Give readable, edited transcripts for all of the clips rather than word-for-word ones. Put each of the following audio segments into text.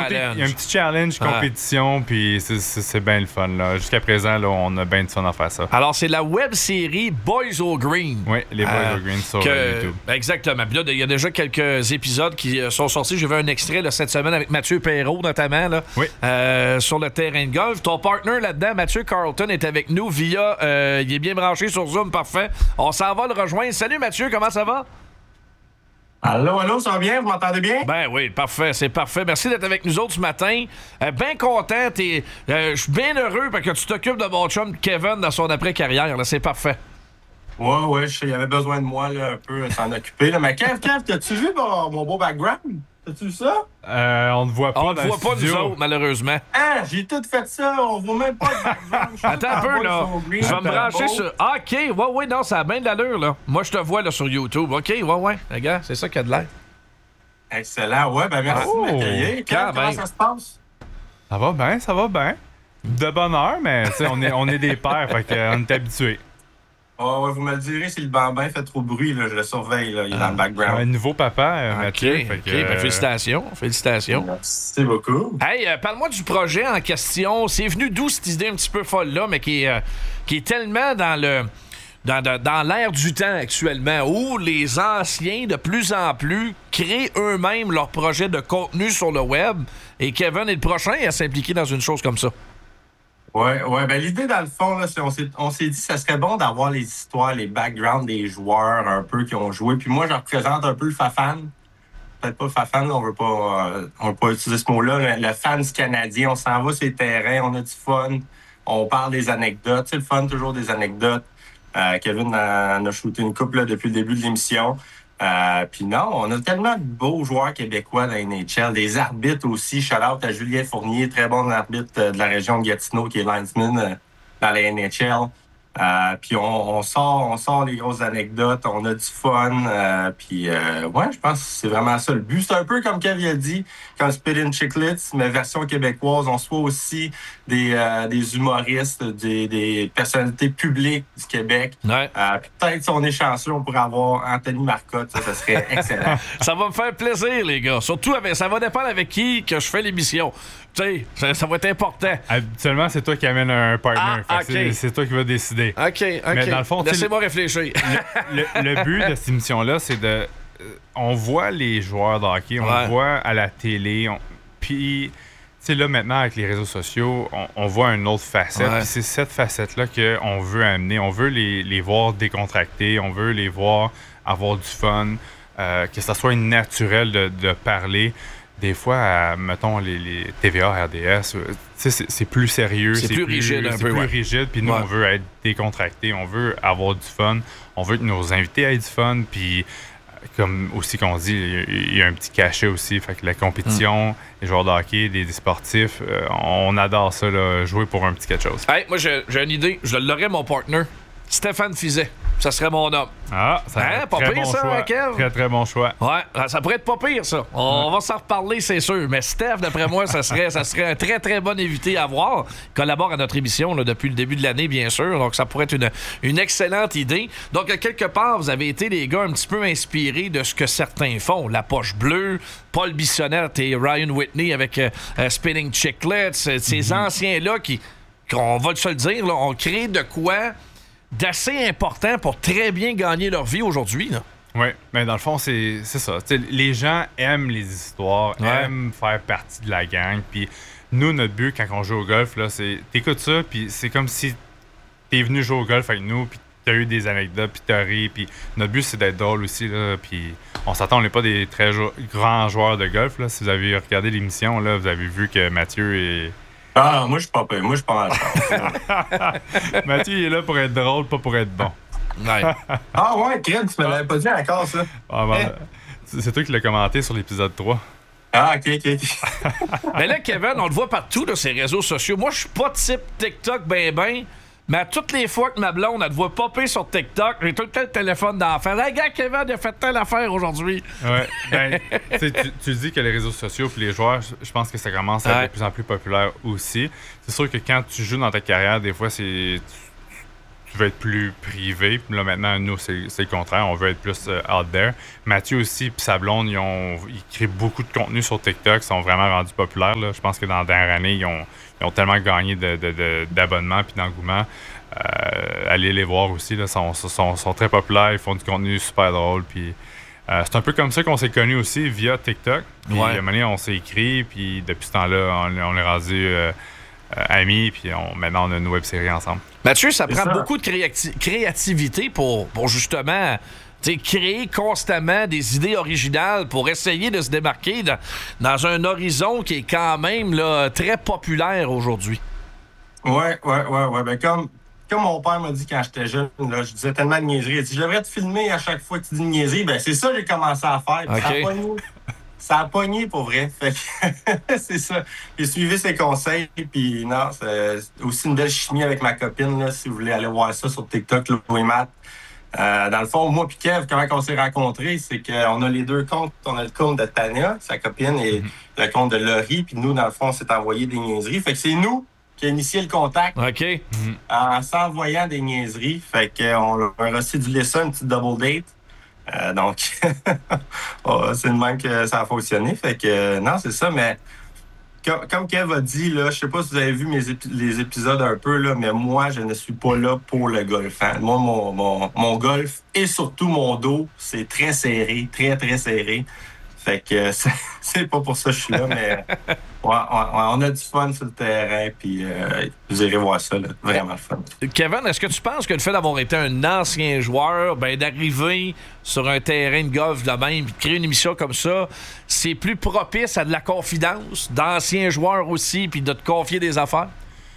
challenge. Il y a un petit challenge, compétition, puis c'est bien le fun. Là. Jusqu'à présent, là, on a bien du fun à faire ça. Alors, c'est la web-série Boys au Green. Oui, les Boys au Green sur YouTube. Exactement. Puis là, il y a déjà quelques épisodes qui sont sortis. J'ai vu un extrait là, cette semaine avec Mathieu Perrault, notamment, là, sur le terrain de golf. Ton partner là-dedans, Mathieu Carlton, est avec nous via... il est bien branché sur Zoom, parfait. On s'en va le rejoindre. Salut Mathieu, comment ça va? Allô, ça va bien? Vous m'entendez bien? Ben oui, parfait, c'est parfait. Merci d'être avec nous autres ce matin. Bien content. Je suis bien heureux parce que tu t'occupes de mon chum Kevin dans son après-carrière. Là, c'est parfait. Ouais, il avait besoin de moi là, un peu s'en occuper. Là. Mais Kev, t'as-tu vu mon beau background? T'as-tu vu ça? On ne voit pas. On ne voit pas, nous autres, malheureusement. Ah, j'ai tout fait ça. On voit même pas le background. Attends un peu, là. Je vais me brancher sur... Ah, OK, ouais, non, ça a bien de l'allure, là. Moi, je te vois là sur YouTube. OK, ouais. Regarde, c'est ça qu'il y a de l'air. Excellent, ouais, ben merci de m'accueillir. Comment ça se passe? Ça va bien. De bonne heure, mais on est des pères, fait qu'on est habitués. Ouais, vous me le direz si le bambin fait trop de bruit, là, je le surveille, là, il est dans le background. Un nouveau papa, Mathieu. OK, ben félicitations. Merci beaucoup. Hey, parle-moi du projet en question. C'est venu d'où cette idée un petit peu folle-là, mais qui est tellement dans l'air du temps actuellement, où les anciens, de plus en plus, créent eux-mêmes leur projet de contenu sur le web. Et Kevin est le prochain à s'impliquer dans une chose comme ça. Ouais, ben l'idée, dans le fond, là, on s'est dit que ça serait bon d'avoir les histoires, les backgrounds des joueurs un peu qui ont joué. Puis moi, je représente un peu le Fafan. Peut-être pas le Fafan, on veut pas utiliser ce mot-là. Le fans canadien, on s'en va sur les terrains, on a du fun, on parle des anecdotes. C'est le fun, toujours des anecdotes. Kevin en a shooté une couple là, depuis le début de l'émission. Puis non, on a tellement de beaux joueurs québécois dans la NHL, des arbitres aussi. Shout-out à Julien Fournier, très bon arbitre de la région de Gatineau qui est linesman dans la NHL. Puis on sort les grosses anecdotes, on a du fun. Puis je pense que c'est vraiment ça le but. C'est un peu comme Kevin a dit, comme Spit and Chicklets, mais version québécoise. On soit aussi des humoristes, des personnalités publiques du Québec. Ouais. Puis peut-être si on est chanceux, on pourrait avoir Anthony Marcotte. Ça serait excellent. Ça va me faire plaisir, les gars. Surtout, ça va dépendre avec qui que je fais l'émission. Tu sais, ça va être important. Habituellement, c'est toi qui amène un partner. OK. C'est toi qui vas décider. OK. Mais dans le fond, laissez-moi réfléchir. Le but de cette émission-là, c'est de... On voit les joueurs de hockey, on le voit à la télé. Puis, tu sais, là, maintenant, avec les réseaux sociaux, on voit une autre facette. Puis c'est cette facette-là qu'on veut amener. On veut les voir décontractés. On veut les voir avoir du fun. Que ça soit naturel de parler. Des fois, mettons, les TVA, RDS, c'est plus sérieux. C'est plus rigide un peu. C'est plus rigide, puis nous, on veut être décontracté, on veut avoir du fun, on veut que nos invités aient du fun, puis comme aussi qu'on dit, il y a un petit cachet aussi, fait que la compétition, les joueurs de hockey, des sportifs, on adore ça, là, jouer pour un petit quelque chose. Hey, moi, j'ai une idée, je l'aurais, mon partner, Stéphane Fizet. Ça serait mon homme. Ah, ça pas très pire, bon ça, choix. Kev? Très, très bon choix. Ouais, ça pourrait être pas pire, ça. On va s'en reparler, c'est sûr. Mais Steph, d'après moi, ça serait un très, très bon invité à voir. Il collabore à notre émission là, depuis le début de l'année, bien sûr. Donc, ça pourrait être une excellente idée. Donc, quelque part, vous avez été, les gars, un petit peu inspirés de ce que certains font. La Poche Bleue, Paul Bissonnette et Ryan Whitney avec Spinning Chicklets. Ces anciens-là qui, on va se le dire, là, ont créé de quoi d'assez important pour très bien gagner leur vie aujourd'hui. Oui, mais dans le fond, c'est ça. T'sais, les gens aiment les histoires, aiment faire partie de la gang. Puis nous, notre but quand on joue au golf, là, c'est t'écoutes ça, puis c'est comme si t'es venu jouer au golf avec nous, puis t'as eu des anecdotes, puis t'as ri. Puis notre but, c'est d'être drôle aussi. Là, puis on s'attend, on n'est pas des très grands joueurs de golf. Là. Si vous avez regardé l'émission, là, vous avez vu que Mathieu est... Ah, moi, je suis pas pire. Moi, je suis pas mal. Mathieu, il est là pour être drôle, pas pour être bon. Ouais. Ah ouais, Kred, tu me l'avais pas dit encore, ça. Ah, ben, c'est toi qui l'as commenté sur l'épisode 3. Ah, OK. Mais là, Kevin, on le voit partout, là, ces réseaux sociaux. Moi, je suis pas type TikTok ben, mais à toutes les fois que ma blonde, elle te voit popper sur TikTok, j'ai tout le temps le téléphone d'enfer. Hey, gars, Kevin, il a fait telle affaire aujourd'hui. Ouais. Ben, tu dis que les réseaux sociaux et les joueurs, je pense que ça commence à être de plus en plus populaire aussi. C'est sûr que quand tu joues dans ta carrière, des fois, tu veux être plus privé. Puis là, maintenant, nous, c'est le contraire. On veut être plus out there. Mathieu aussi, puis sa blonde, ils créent beaucoup de contenu sur TikTok. Ils sont vraiment rendus populaires. Là. Je pense que dans la dernière année, ils ont tellement gagné d'abonnements puis d'engouement. Allez les voir aussi. Ils sont très populaires. Ils font du contenu super drôle. Puis c'est un peu comme ça qu'on s'est connus aussi via TikTok. Puis à un moment donné, on s'est écrit. Puis depuis ce temps-là, on est rendu amis. Puis maintenant, on a une web série ensemble. Mathieu, ça prend beaucoup de créativité pour justement créer constamment des idées originales pour essayer de se démarquer dans un horizon qui est quand même là, très populaire aujourd'hui. Ouais. Ben, comme mon père m'a dit quand j'étais jeune, là, je disais tellement de niaiseries. Il dit, je devrais te filmer à chaque fois que tu dis une niaiserie. Ben, c'est ça que j'ai commencé à faire. Okay. Ça a pogné pour vrai. Fait que c'est ça. J'ai suivi ses conseils. Puis non, c'est aussi une belle chimie avec ma copine. Là, si vous voulez aller voir ça sur TikTok, Louis Matt. Dans le fond, moi et Kev, comment on s'est rencontrés, c'est qu'on a les deux comptes. On a le compte de Tania, sa copine, et le compte de Laurie. Puis nous, dans le fond, on s'est envoyé des niaiseries. Fait que c'est nous qui a initié le contact en s'envoyant des niaiseries. Fait qu'on a reçu ça, une petite double date. Donc, c'est le même que ça a fonctionné. Fait que non, c'est ça, mais comme Kev a dit, là, je sais pas si vous avez vu les épisodes un peu, là, mais moi, je ne suis pas là pour le golf. Hein. Moi, mon golf et surtout mon dos, c'est très serré, très, très serré. Fait que c'est pas pour ça que je suis là, mais on a du fun sur le terrain, puis vous irez voir ça, là, vraiment le fun. Kevin, est-ce que tu penses que le fait d'avoir été un ancien joueur, d'arriver sur un terrain de golf de même, puis de créer une émission comme ça, c'est plus propice à de la confidence d'anciens joueurs aussi, puis de te confier des affaires?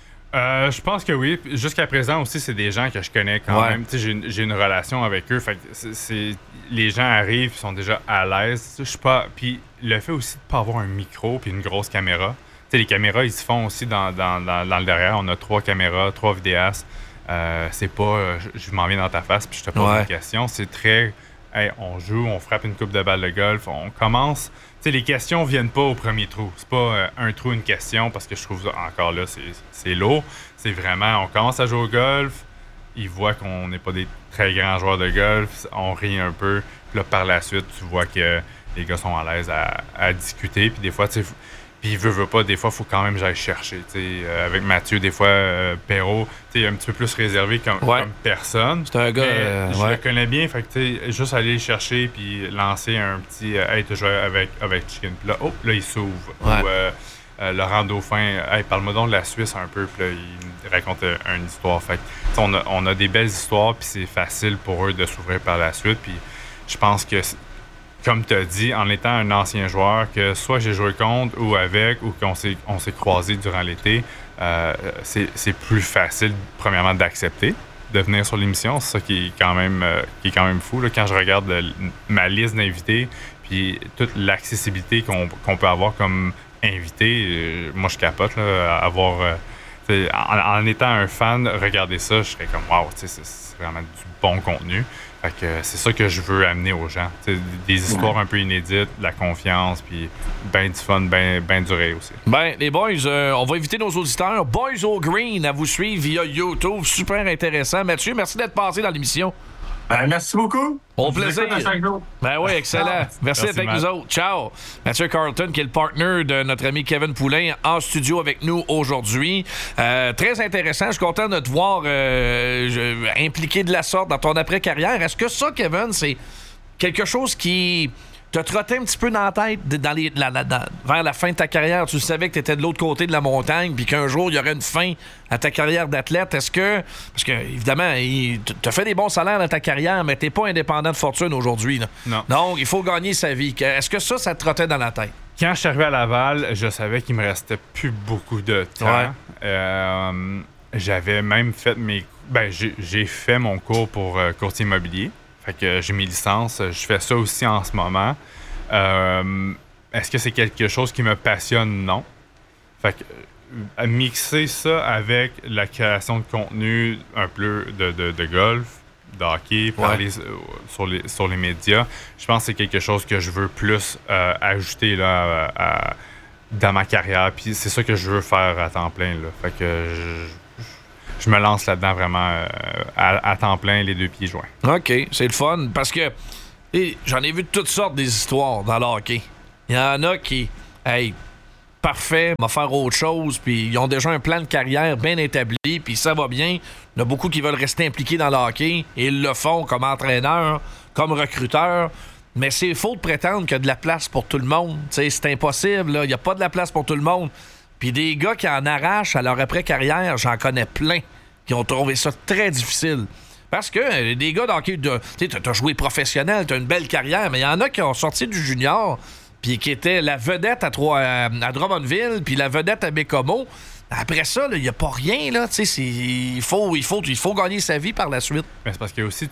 Je pense que oui. Jusqu'à présent aussi, c'est des gens que je connais quand même. J'ai une relation avec eux. Fait que les gens arrivent, ils sont déjà à l'aise. Je suis pas. Puis le fait aussi de pas avoir un micro puis une grosse caméra. Les caméras, ils se font aussi dans le derrière. On a 3 caméras, 3 vidéastes. C'est pas je m'en viens dans ta face puis je te pose une question. C'est très on joue, on frappe une coupe de balle de golf, on commence. Les questions viennent pas au premier trou. C'est pas un trou, une question, parce que je trouve encore là, c'est lourd. C'est vraiment, on commence à jouer au golf, ils voient qu'on n'est pas des très grands joueurs de golf, on rit un peu, puis là, par la suite, tu vois que les gars sont à l'aise à discuter, puis des fois, tu sais, puis veut pas, des fois, il faut quand même que j'aille chercher. Avec Mathieu, des fois, Perrault, un petit peu plus réservé comme personne. C'est un gars. Je le connais bien, fait que juste aller le chercher puis lancer un petit hey, tu joues avec Chicken. Puis là, là, il s'ouvre. Ouais. Ou Laurent Dauphin, hey, parle-moi donc de la Suisse un peu. Puis là, il raconte une histoire. Fait que, on a des belles histoires, puis c'est facile pour eux de s'ouvrir par la suite. Puis je pense que. Comme tu as dit, en étant un ancien joueur, que soit j'ai joué contre ou avec, ou qu'on s'est croisés durant l'été, c'est plus facile, premièrement, d'accepter de venir sur l'émission. C'est ça qui est quand même fou. Là, quand je regarde ma liste d'invités, puis toute l'accessibilité qu'on peut avoir comme invité, moi, je capote. Là, avoir, en étant un fan, regarder ça, je serais comme « wow », c'est vraiment du bon contenu. Fait que c'est ça que je veux amener aux gens. T'sais, des histoires un peu inédites, de la confiance, puis ben du fun, ben duré aussi. Ben, les boys, on va inviter nos auditeurs, Boys au Green, à vous suivre via YouTube. Super intéressant. Mathieu, merci d'être passé dans l'émission. Ben, merci beaucoup. Au plaisir. Ben oui, excellent. Merci d'être avec nous autres. Ciao. Mathieu Carlton, qui est le partner de notre ami Kevin Poulin, en studio avec nous aujourd'hui. Très intéressant. Je suis content de te voir impliqué de la sorte dans ton après-carrière. Est-ce que ça, Kevin, c'est quelque chose qui te trottait un petit peu dans la tête vers la fin de ta carrière? Tu savais que tu étais de l'autre côté de la montagne puis qu'un jour, il y aurait une fin à ta carrière d'athlète. Est-ce que... Parce que, évidemment, tu as fait des bons salaires dans ta carrière, mais tu n'es pas indépendant de fortune aujourd'hui. Là. Non. Donc, il faut gagner sa vie. Est-ce que ça te trottait dans la tête? Quand je suis arrivé à Laval, je savais qu'il me restait plus beaucoup de temps. Ouais. J'avais même fait j'ai fait mon cours pour courtier immobilier. Fait que j'ai mes licences. Je fais ça aussi en ce moment. Est-ce que c'est quelque chose qui me passionne? Non. Fait que mixer ça avec la création de contenu un peu de golf, de hockey, parler sur les médias, je pense que c'est quelque chose que je veux plus ajouter là, dans ma carrière. Puis c'est ça que je veux faire à temps plein. Là. Fait que je me lance là-dedans vraiment à temps plein, les 2 pieds joints. OK, c'est le fun parce que j'en ai vu de toutes sortes des histoires dans le hockey. Il y en a qui, parfait, vont faire autre chose, puis ils ont déjà un plan de carrière bien établi, puis ça va bien. Il y en a beaucoup qui veulent rester impliqués dans le hockey et ils le font comme entraîneur, comme recruteur. Mais c'est faux de prétendre qu'il y a de la place pour tout le monde. T'sais, c'est impossible, là. Il n'y a pas de la place pour tout le monde. Puis des gars qui en arrachent à leur après-carrière, j'en connais plein, qui ont trouvé ça très difficile. Parce que des gars d'hockey, t'as joué professionnel, t'as une belle carrière, mais il y en a qui ont sorti du junior, puis qui étaient la vedette à Drummondville, puis la vedette à Bécomo. Après ça, il n'y a pas rien, là. Il faut gagner sa vie par la suite. Mais c'est parce que aussi,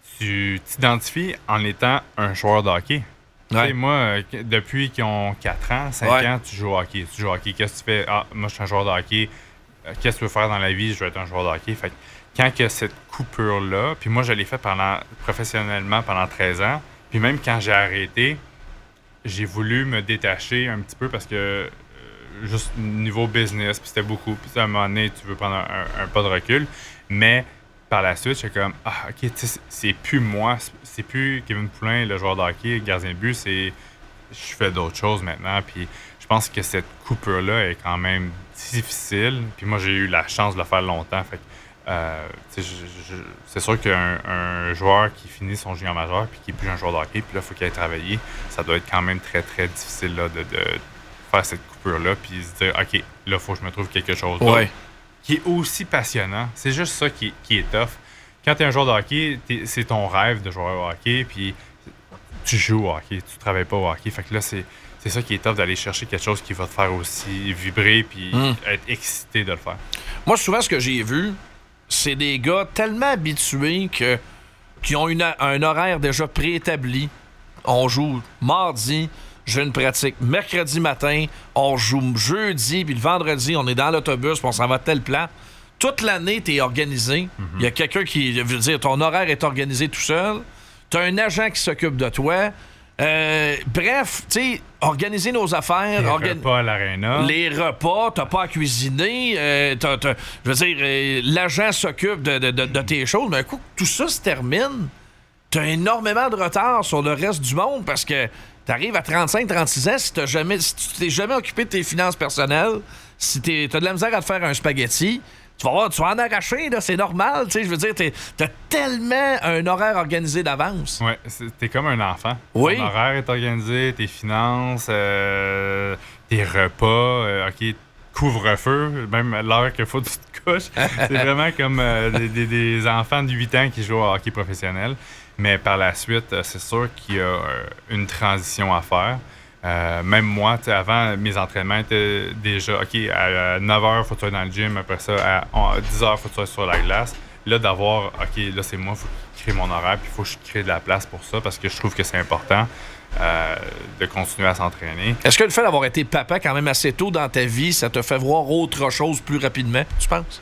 tu t'identifies en étant un joueur de hockey. Ouais. Moi, depuis qu'ils ont 4 ans, 5 ans, tu joues au hockey. Qu'est-ce que tu fais? Ah, moi, je suis un joueur de hockey. Qu'est-ce que tu veux faire dans la vie? Je veux être un joueur de hockey. Fait que quand il y a cette coupure-là, puis moi, je l'ai fait professionnellement pendant 13 ans, puis même quand j'ai arrêté, j'ai voulu me détacher un petit peu parce que juste niveau business, puis c'était beaucoup. Puis à un moment donné, tu veux prendre un pas de recul. Mais par la suite, j'étais comme, OK, c'est plus moi, c'est plus Kevin Poulin, le joueur de hockey, gardien de but, je fais d'autres choses maintenant. Puis je pense que cette coupure-là est quand même difficile. Puis moi, j'ai eu la chance de le faire longtemps. Fait que, c'est sûr qu'un joueur qui finit son junior majeur puis qui n'est plus un joueur de hockey, puis là, il faut qu'il aille travailler, ça doit être quand même très, très difficile là, de faire cette coupure-là puis se dire, OK, là, il faut que je me trouve quelque chose d'autre. Ouais. Qui est aussi passionnant. C'est juste ça qui est tough. Quand tu es un joueur de hockey, c'est ton rêve de jouer au hockey, puis tu joues au hockey, tu travailles pas au hockey. Fait que là, c'est ça qui est tough, d'aller chercher quelque chose qui va te faire aussi vibrer puis être excité de le faire. Moi, souvent, ce que j'ai vu, c'est des gars tellement habitués qui ont un horaire déjà préétabli. On joue mardi, j'ai une pratique mercredi matin, on joue jeudi, puis le vendredi, on est dans l'autobus, puis on s'en va à tel plan. Toute l'année, t'es organisé. Il y a quelqu'un qui veut dire, ton horaire est organisé tout seul. T'as un agent qui s'occupe de toi. Bref, tu sais, organiser nos affaires. Les repas à l'aréna. Les repas, t'as pas à cuisiner. Je veux dire, l'agent s'occupe de tes choses. Mais un coup que tout ça se termine, t'as énormément de retard sur le reste du monde parce que t'arrives à 35-36 ans, si tu t'es jamais occupé de tes finances personnelles, si t'as de la misère à te faire un spaghetti, tu vas en arracher, là, c'est normal, tu sais, je veux dire, t'as tellement un horaire organisé d'avance. Ouais, t'es comme un enfant. Oui. Ton horaire est organisé, tes finances, tes repas, OK, couvre-feu, même l'heure qu'il faut que tu te couches. C'est vraiment comme des enfants de 8 ans qui jouent au hockey professionnel. Mais par la suite, c'est sûr qu'il y a une transition à faire. Même moi, avant, mes entraînements étaient déjà, OK, à 9h, il faut que tu sois dans le gym. Après ça, à 10h, il faut que tu sois sur la glace. Là, d'avoir, OK, là, c'est moi, il faut que je crée mon horaire, puis il faut que je crée de la place pour ça parce que je trouve que c'est important de continuer à s'entraîner. Est-ce que le fait d'avoir été papa quand même assez tôt dans ta vie, ça te fait voir autre chose plus rapidement, tu penses?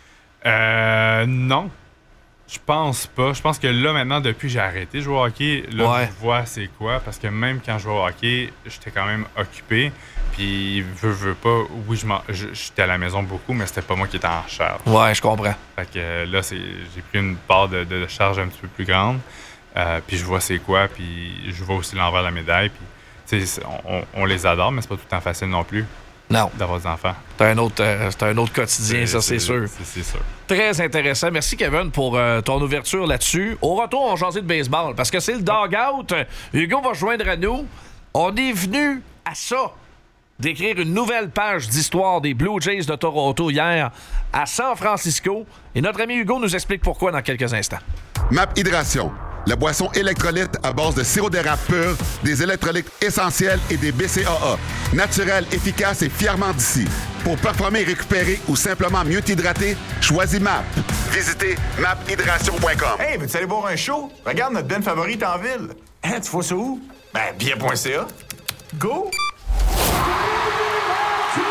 Non. Je pense pas. Je pense que là, maintenant, depuis que j'ai arrêté de jouer au hockey, là, je vois c'est quoi. Parce que même quand je jouais au hockey, j'étais quand même occupé. Puis, veux pas, oui, j'étais à la maison beaucoup, mais c'était pas moi qui étais en charge. Ouais, je comprends. Fait que là, j'ai pris une part de charge un petit peu plus grande. Puis, je vois c'est quoi. Puis, je vois aussi l'envers de la médaille. Puis, tu sais, on les adore, mais c'est pas tout le temps facile non plus. Non. D'avoir des enfants. C'est un autre quotidien, ça, c'est sûr. C'est sûr. Très intéressant. Merci, Kevin, pour ton ouverture là-dessus. Au retour, on va jaser de baseball parce que c'est le dog-out. Hugo va joindre à nous. On est venu à ça, d'écrire une nouvelle page d'histoire des Blue Jays de Toronto hier à San Francisco. Et notre ami Hugo nous explique pourquoi dans quelques instants. MAP Hydration, la boisson électrolyte à base de sirop d'érable pur, des électrolytes essentiels et des BCAA. Naturel, efficace et fièrement d'ici. Pour performer et récupérer ou simplement mieux t'hydrater, choisis MAP. Visitez maphydration.com. Hey, veux-tu aller boire un show? Regarde, notre band favorite en ville. Hein, tu vois ça où? Ben, bien.ca. Go!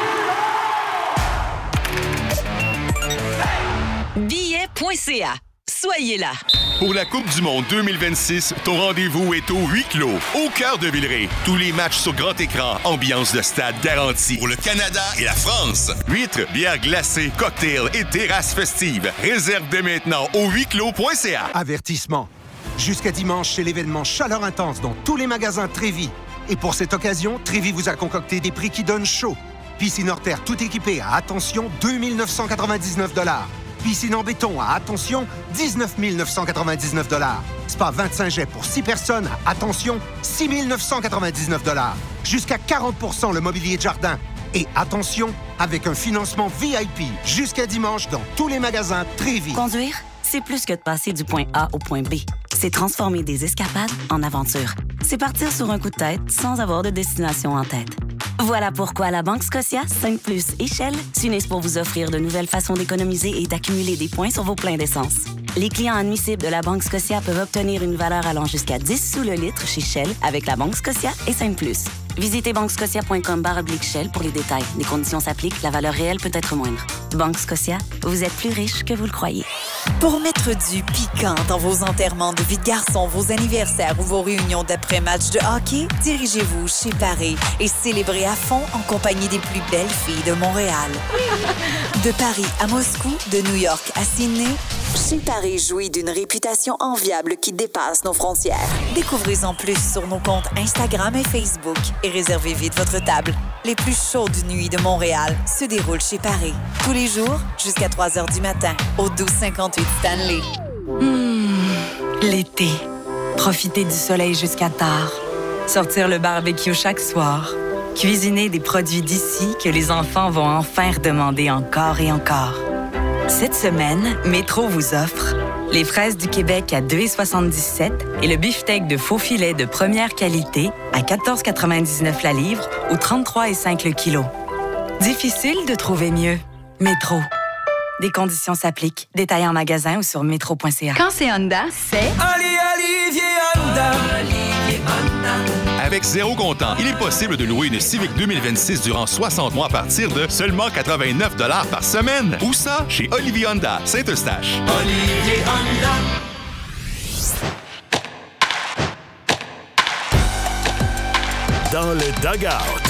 Billet.ca. soyez là. Pour la Coupe du Monde 2026, ton rendez-vous est au huis clos, au cœur de Villeray. Tous les matchs sur grand écran, ambiance de stade garantie. Pour le Canada et la France, huîtres, bières glacées, cocktails et terrasses festives. Réserve dès maintenant au huisclos.ca. Avertissement. Jusqu'à dimanche, c'est l'événement Chaleur Intense dans tous les magasins Trévis. Et pour cette occasion, Trévis vous a concocté des prix qui donnent chaud. Piscine hors terre tout équipée à, attention, 2 999 $. Piscine en béton à, attention, 19 999 $. Spa 25 jets pour 6 personnes à, attention, 6 999 $. Jusqu'à 40 % le mobilier de jardin. Et attention, avec un financement VIP jusqu'à dimanche dans tous les magasins Trévis. Conduire, c'est plus que de passer du point A au point B. C'est transformer des escapades en aventures. C'est partir sur un coup de tête sans avoir de destination en tête. Voilà pourquoi la Banque Scotia, 5+ et Shell s'unissent pour vous offrir de nouvelles façons d'économiser et d'accumuler des points sur vos pleins d'essence. Les clients admissibles de la Banque Scotia peuvent obtenir une valeur allant jusqu'à 10 sous le litre chez Shell avec la Banque Scotia et 5+. Visitez banquescotia.com/Shell pour les détails. Les conditions s'appliquent, la valeur réelle peut être moindre. Banque Scotia, vous êtes plus riche que vous le croyez. Pour mettre du piquant dans vos enterrements de vie de garçon, vos anniversaires ou vos réunions d'après-match de hockey, dirigez-vous chez Paris et célébrez à fond en compagnie des plus belles filles de Montréal. De Paris à Moscou, de New York à Sydney, chez Paris jouit d'une réputation enviable qui dépasse nos frontières. Découvrez-en plus sur nos comptes Instagram et Facebook et réservez vite votre table. Les plus chaudes nuits de Montréal se déroulent chez Paris. Tous les jours, jusqu'à 3 h du matin, au 1258 Stanley. L'été. Profiter du soleil jusqu'à tard. Sortir le barbecue chaque soir. Cuisiner des produits d'ici que les enfants vont enfin redemander encore et encore. Cette semaine, Métro vous offre les fraises du Québec à 2,77 et le beefsteak de faux filet de première qualité à 14,99 la livre ou 33,5 le kilo. Difficile de trouver mieux. Métro. Des conditions s'appliquent. Détails en magasin ou sur métro.ca. Quand c'est Honda, c'est... Olivier Honda. Avec zéro comptant, il est possible de louer une Civic 2026 durant 60 mois à partir de seulement 89 $ par semaine. Où ça? Chez Olivier Honda, Saint-Eustache. Olivier Honda. Dans le dugout.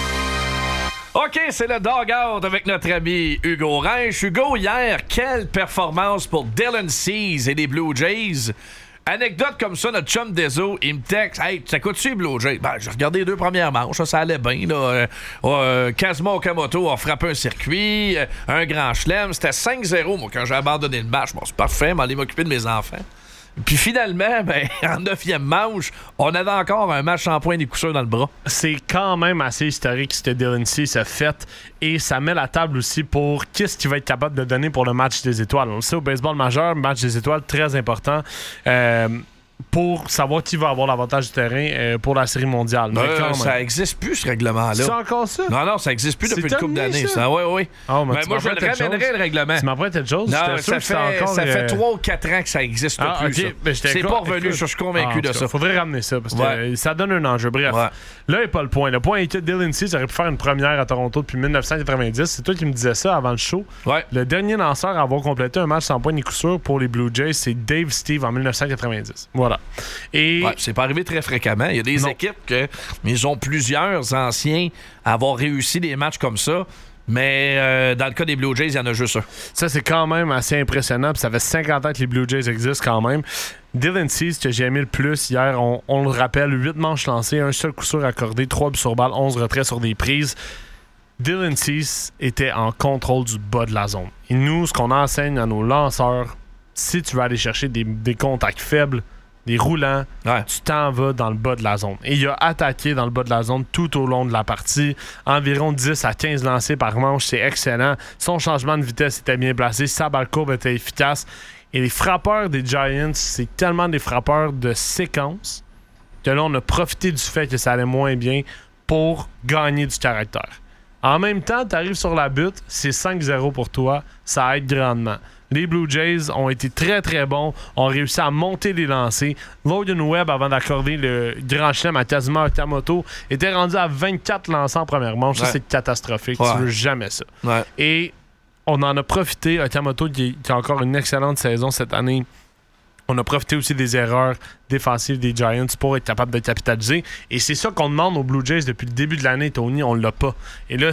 OK, c'est le dog-out avec notre ami Hugo Reich. Hugo, hier, quelle performance pour Dylan Cease et les Blue Jays. Anecdote comme ça, notre chum Deso, il me texte « Hey, ça coûte-tu les Blue Jays? » Ben, j'ai regardé les 2 premières manches, ça allait bien. Kazuma Okamoto a frappé un circuit, un grand chelem. C'était 5-0, moi, quand j'ai abandonné le match. Bon, c'est parfait, m'en aller m'occuper de mes enfants. Puis finalement, ben, en 9e manche, on avait encore un match sans point ni coup sûr dans le bras. C'est quand même assez historique ce que Dylan Cease a fait et ça met la table aussi pour qu'est-ce qu'il va être capable de donner pour le match des étoiles. On le sait, au baseball majeur, match des étoiles, très important. Pour savoir qui va avoir l'avantage du terrain pour la Série mondiale. Ça existe plus, ce règlement-là. C'est encore ça? Non, ça existe plus depuis une couple d'années. Ça. Oui. Oh, mais moi, je le ramènerai, le règlement. Tu m'apprends quelque chose? Non, ça fait 3 ou 4 ans que ça existe plus. Okay. Ben, c'est pas revenu, je suis convaincu de ça. Il faudrait ramener ça, parce que ça donne un enjeu. Bref, là, il n'y a pas le point. Le point est que Dylan Cease aurait pu faire une première à Toronto depuis 1990. C'est toi qui me disais ça avant le show. Ouais. Le dernier lanceur à avoir complété un match sans point ni coup sûr pour les Blue Jays, c'est Dave Steve en 1990. Voilà. Et c'est pas arrivé très fréquemment. Il y a des équipes ils ont plusieurs anciens à avoir réussi des matchs comme ça. Mais dans le cas des Blue Jays, il y en a juste un. Ça, c'est quand même assez impressionnant. Puis ça fait 50 ans que les Blue Jays existent quand même. Dylan Cease, que j'ai aimé le plus hier, on le rappelle, 8 manches lancées, un seul coup sûr accordé, 3 buts sur balle, 11 retraits sur des prises. Dylan Cease était en contrôle du bas de la zone. Et nous, ce qu'on enseigne à nos lanceurs, si tu veux aller chercher des contacts faibles, des roulants, tu t'en vas dans le bas de la zone. Et il a attaqué dans le bas de la zone tout au long de la partie. Environ 10 à 15 lancés par manche, c'est excellent. Son changement de vitesse était bien placé. Sa balle courbe était efficace. Et les frappeurs des Giants, c'est tellement des frappeurs de séquence que là, on a profité du fait que ça allait moins bien pour gagner du caractère. En même temps, tu arrives sur la butte, c'est 5-0 pour toi. Ça aide grandement. Les Blue Jays ont été très, très bons, ont réussi à monter les lancers. Logan Webb, avant d'accorder le grand chelem à Kazuma Okamoto, était rendu à 24 lancers en première manche. Ça, c'est catastrophique. Tu veux jamais ça. Et on en a profité. Okamoto, qui a encore une excellente saison cette année, On a profité aussi des erreurs défensives des Giants pour être capable de capitaliser. Et c'est ça qu'on demande aux Blue Jays depuis le début de l'année, Tony. On l'a pas. Et là,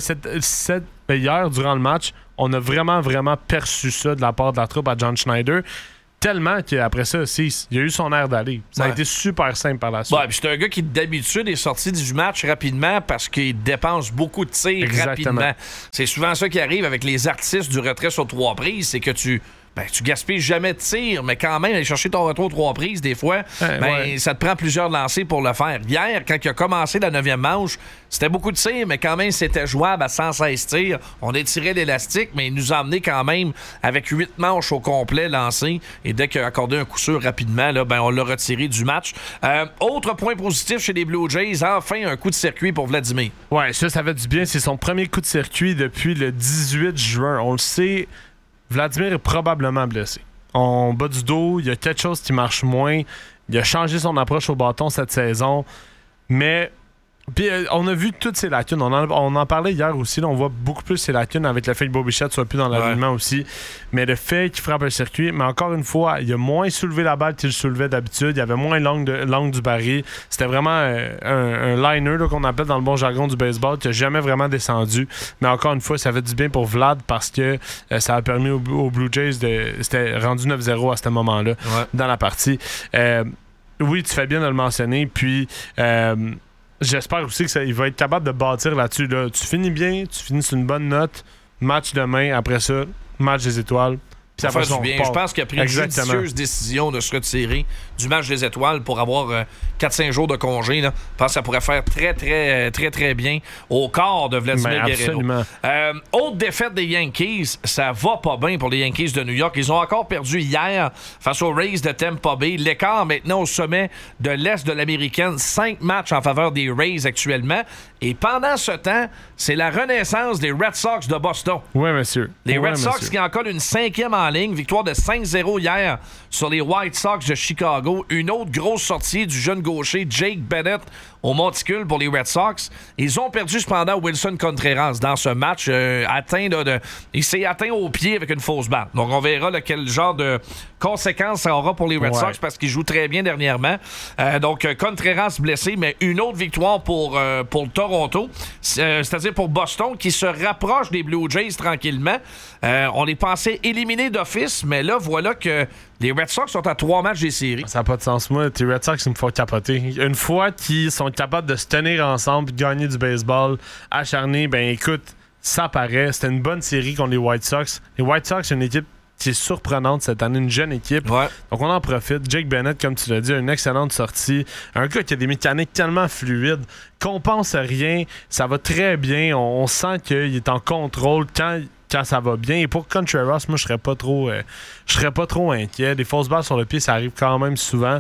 hier, durant le match, on a vraiment, vraiment perçu ça de la part de la troupe à John Schneider. Tellement qu'après ça, il a eu son air d'aller. Ça a été super simple par la suite. Ouais, puis c'est un gars qui, d'habitude, est sorti du match rapidement parce qu'il dépense beaucoup de tirs rapidement. C'est souvent ça qui arrive avec les artistes du retrait sur 3 prises, c'est que tu gaspilles jamais de tir, mais quand même, aller chercher ton retour 3 prises, des fois, ça te prend plusieurs lancers pour le faire. Hier, quand il a commencé la 9e manche, c'était beaucoup de tirs, mais quand même, c'était jouable à 116 tirs. On étirait l'élastique, mais il nous a emmené quand même avec 8 manches au complet lancées. Et dès qu'il a accordé un coup sûr rapidement, là, on l'a retiré du match. Autre point positif chez les Blue Jays, enfin un coup de circuit pour Vladimir. Ouais, ça fait du bien. C'est son premier coup de circuit depuis le 18 juin. On le sait. Vladimir est probablement blessé. En bas du dos, il y a quelque chose qui marche moins. Il a changé son approche au bâton cette saison. Mais puis, on a vu toutes ces lacunes. On en parlait hier aussi. Là, on voit beaucoup plus ces lacunes avec le fait que Bo Bichette soit plus dans l'alignement aussi. Mais le fait qu'il frappe un circuit, mais encore une fois, il a moins soulevé la balle qu'il soulevait d'habitude. Il y avait moins l'angle du baril. C'était vraiment un liner là, qu'on appelle dans le bon jargon du baseball qui n'a jamais vraiment descendu. Mais encore une fois, ça fait du bien pour Vlad parce que ça a permis aux Blue Jays c'était rendu 9-0 à ce moment-là dans la partie. Oui, tu fais bien de le mentionner. Puis j'espère aussi qu'il va être capable de bâtir là-dessus. Là. Tu finis bien, tu finis sur une bonne note. Match demain, après ça, match des étoiles. Ça fait du bien. Je pense qu'il a pris une judicieuse décision de se retirer du match des étoiles pour avoir 4-5 jours de congé. Là. Je pense que ça pourrait faire très, très, très, très bien au corps de Vladimir Guerrero. Autre défaite des Yankees, ça va pas bien pour les Yankees de New York. Ils ont encore perdu hier face aux Rays de Tampa Bay. L'écart maintenant au sommet de l'Est de l'Américaine. 5 matchs en faveur des Rays actuellement. Et pendant ce temps, c'est la renaissance des Red Sox de Boston. Oui, monsieur. Les Red Sox qui en collent une 5e en ligne. Victoire de 5-0 hier sur les White Sox de Chicago. Une autre grosse sortie du jeune gaucher Jake Bennett au monticule pour les Red Sox. Ils ont perdu cependant Wilson Contreras dans ce match. Il s'est atteint au pied avec une fausse balle. Donc on verra quel genre de conséquences ça aura pour les Red Sox parce qu'ils jouent très bien dernièrement. Donc Contreras blessé, mais une autre victoire pour Toronto. C'est-à-dire pour Boston qui se rapproche des Blue Jays tranquillement. On les pensait éliminés d'office, mais là voilà que les Red Sox sont à 3 matchs des séries. Ça n'a pas de sens. Moi, les Red Sox, ils me font capoter. Une fois qu'ils sont capables de se tenir ensemble et de gagner du baseball acharné, ben écoute, ça paraît. C'était une bonne série contre les White Sox. Les White Sox, c'est une équipe qui est surprenante cette année, une jeune équipe. Donc on en profite. Jake Bennett, comme tu l'as dit, a une excellente sortie. Un gars qui a des mécaniques tellement fluides qu'on pense à rien. Ça va très bien. On sent qu'il est en contrôle quand ça va bien. Et pour Contreras, moi, je serais pas trop inquiet. Des fausses balles sur le pied, ça arrive quand même souvent.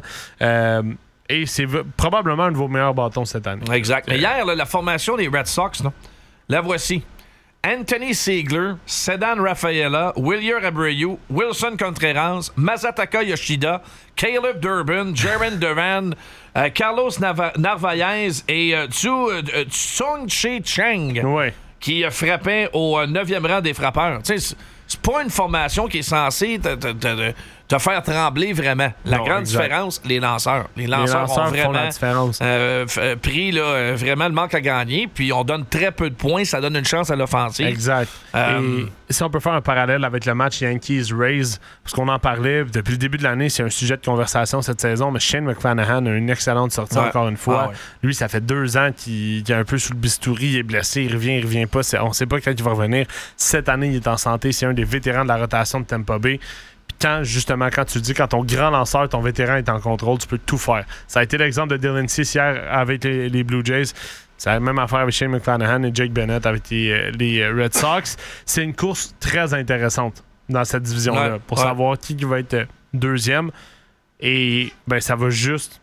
Et c'est probablement un de vos meilleurs bâtons cette année. Exact. Mais hier, la formation des Red Sox, la voici. Anthony Ziegler, Ceddanne Rafaela, Wilyer Abreu, Wilson Contreras, Masataka Yoshida, Caleb Durbin, Jaren Duran, Carlos Narvaez et Tsung-Che Cheng. Qui frappait au 9e rang des frappeurs. Tu sais, c'est pas une formation qui est censée te faire trembler vraiment. La grande différence, les lanceurs. Les lanceurs ont vraiment pris vraiment le manque à gagner, puis on donne très peu de points, ça donne une chance à l'offensive. Exact. Et si on peut faire un parallèle avec le match Yankees-Rays, parce qu'on en parlait depuis le début de l'année, c'est un sujet de conversation cette saison, mais Shane McClanahan a une excellente sortie encore une fois. Lui, ça fait 2 ans qu'il est un peu sous le bistouri, il est blessé, il revient pas. On sait pas quand il va revenir. Cette année, il est en santé, c'est un des vétérans de la rotation de Tampa Bay. Quand tu dis, quand ton grand lanceur, ton vétéran est en contrôle, tu peux tout faire. Ça a été l'exemple de Dylan Cease hier avec les Blue Jays. C'est la même affaire avec Shane McClanahan et Jake Bennett avec les Red Sox. C'est une course très intéressante dans cette division-là pour savoir qui va être deuxième. Et ça va juste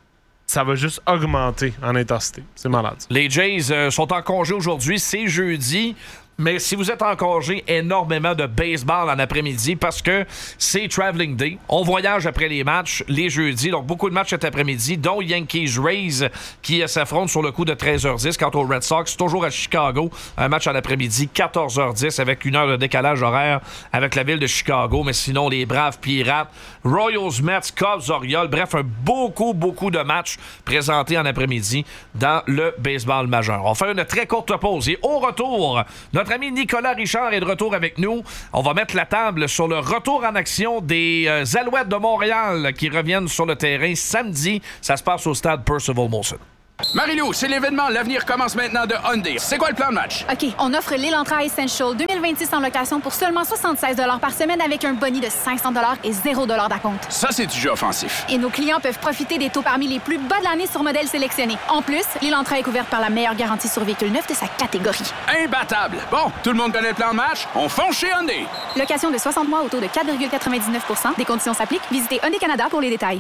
augmenter en intensité. C'est malade. Les Jays sont en congé aujourd'hui. C'est jeudi. Mais si vous êtes en congé, énormément de baseball en après-midi parce que c'est Traveling Day. On voyage après les matchs les jeudis. Donc, beaucoup de matchs cet après-midi, dont Yankees-Rays qui s'affrontent sur le coup de 13h10. Quant aux Red Sox, toujours à Chicago. Un match en après-midi, 14h10 avec 1 heure de décalage horaire avec la ville de Chicago. Mais sinon, les Braves Pirates, Royals, Mets, Cubs, Orioles. Bref, beaucoup de matchs présentés en après-midi dans le baseball majeur. On fait une très courte pause et au retour, notre ami Nicolas Richard est de retour avec nous. On va mettre la table sur le retour en action des Alouettes de Montréal qui reviennent sur le terrain samedi. Ça se passe au stade Percival Molson. Marie-Lou, c'est l'événement. L'avenir commence maintenant de Hyundai. C'est quoi le plan de match? OK, on offre l'Elantra Essential 2026 en location pour seulement 76 $ par semaine avec un boni de 500 $ et 0 $ d'acompte. Ça, c'est du jeu offensif. Et nos clients peuvent profiter des taux parmi les plus bas de l'année sur modèles sélectionnés. En plus, l'Elantra est couverte par la meilleure garantie sur véhicule neuf de sa catégorie. Imbattable! Bon, tout le monde connaît le plan de match? On fonce chez Hyundai! Location de 60 mois au taux de 4,99 %. Des conditions s'appliquent. Visitez Hyundai Canada pour les détails.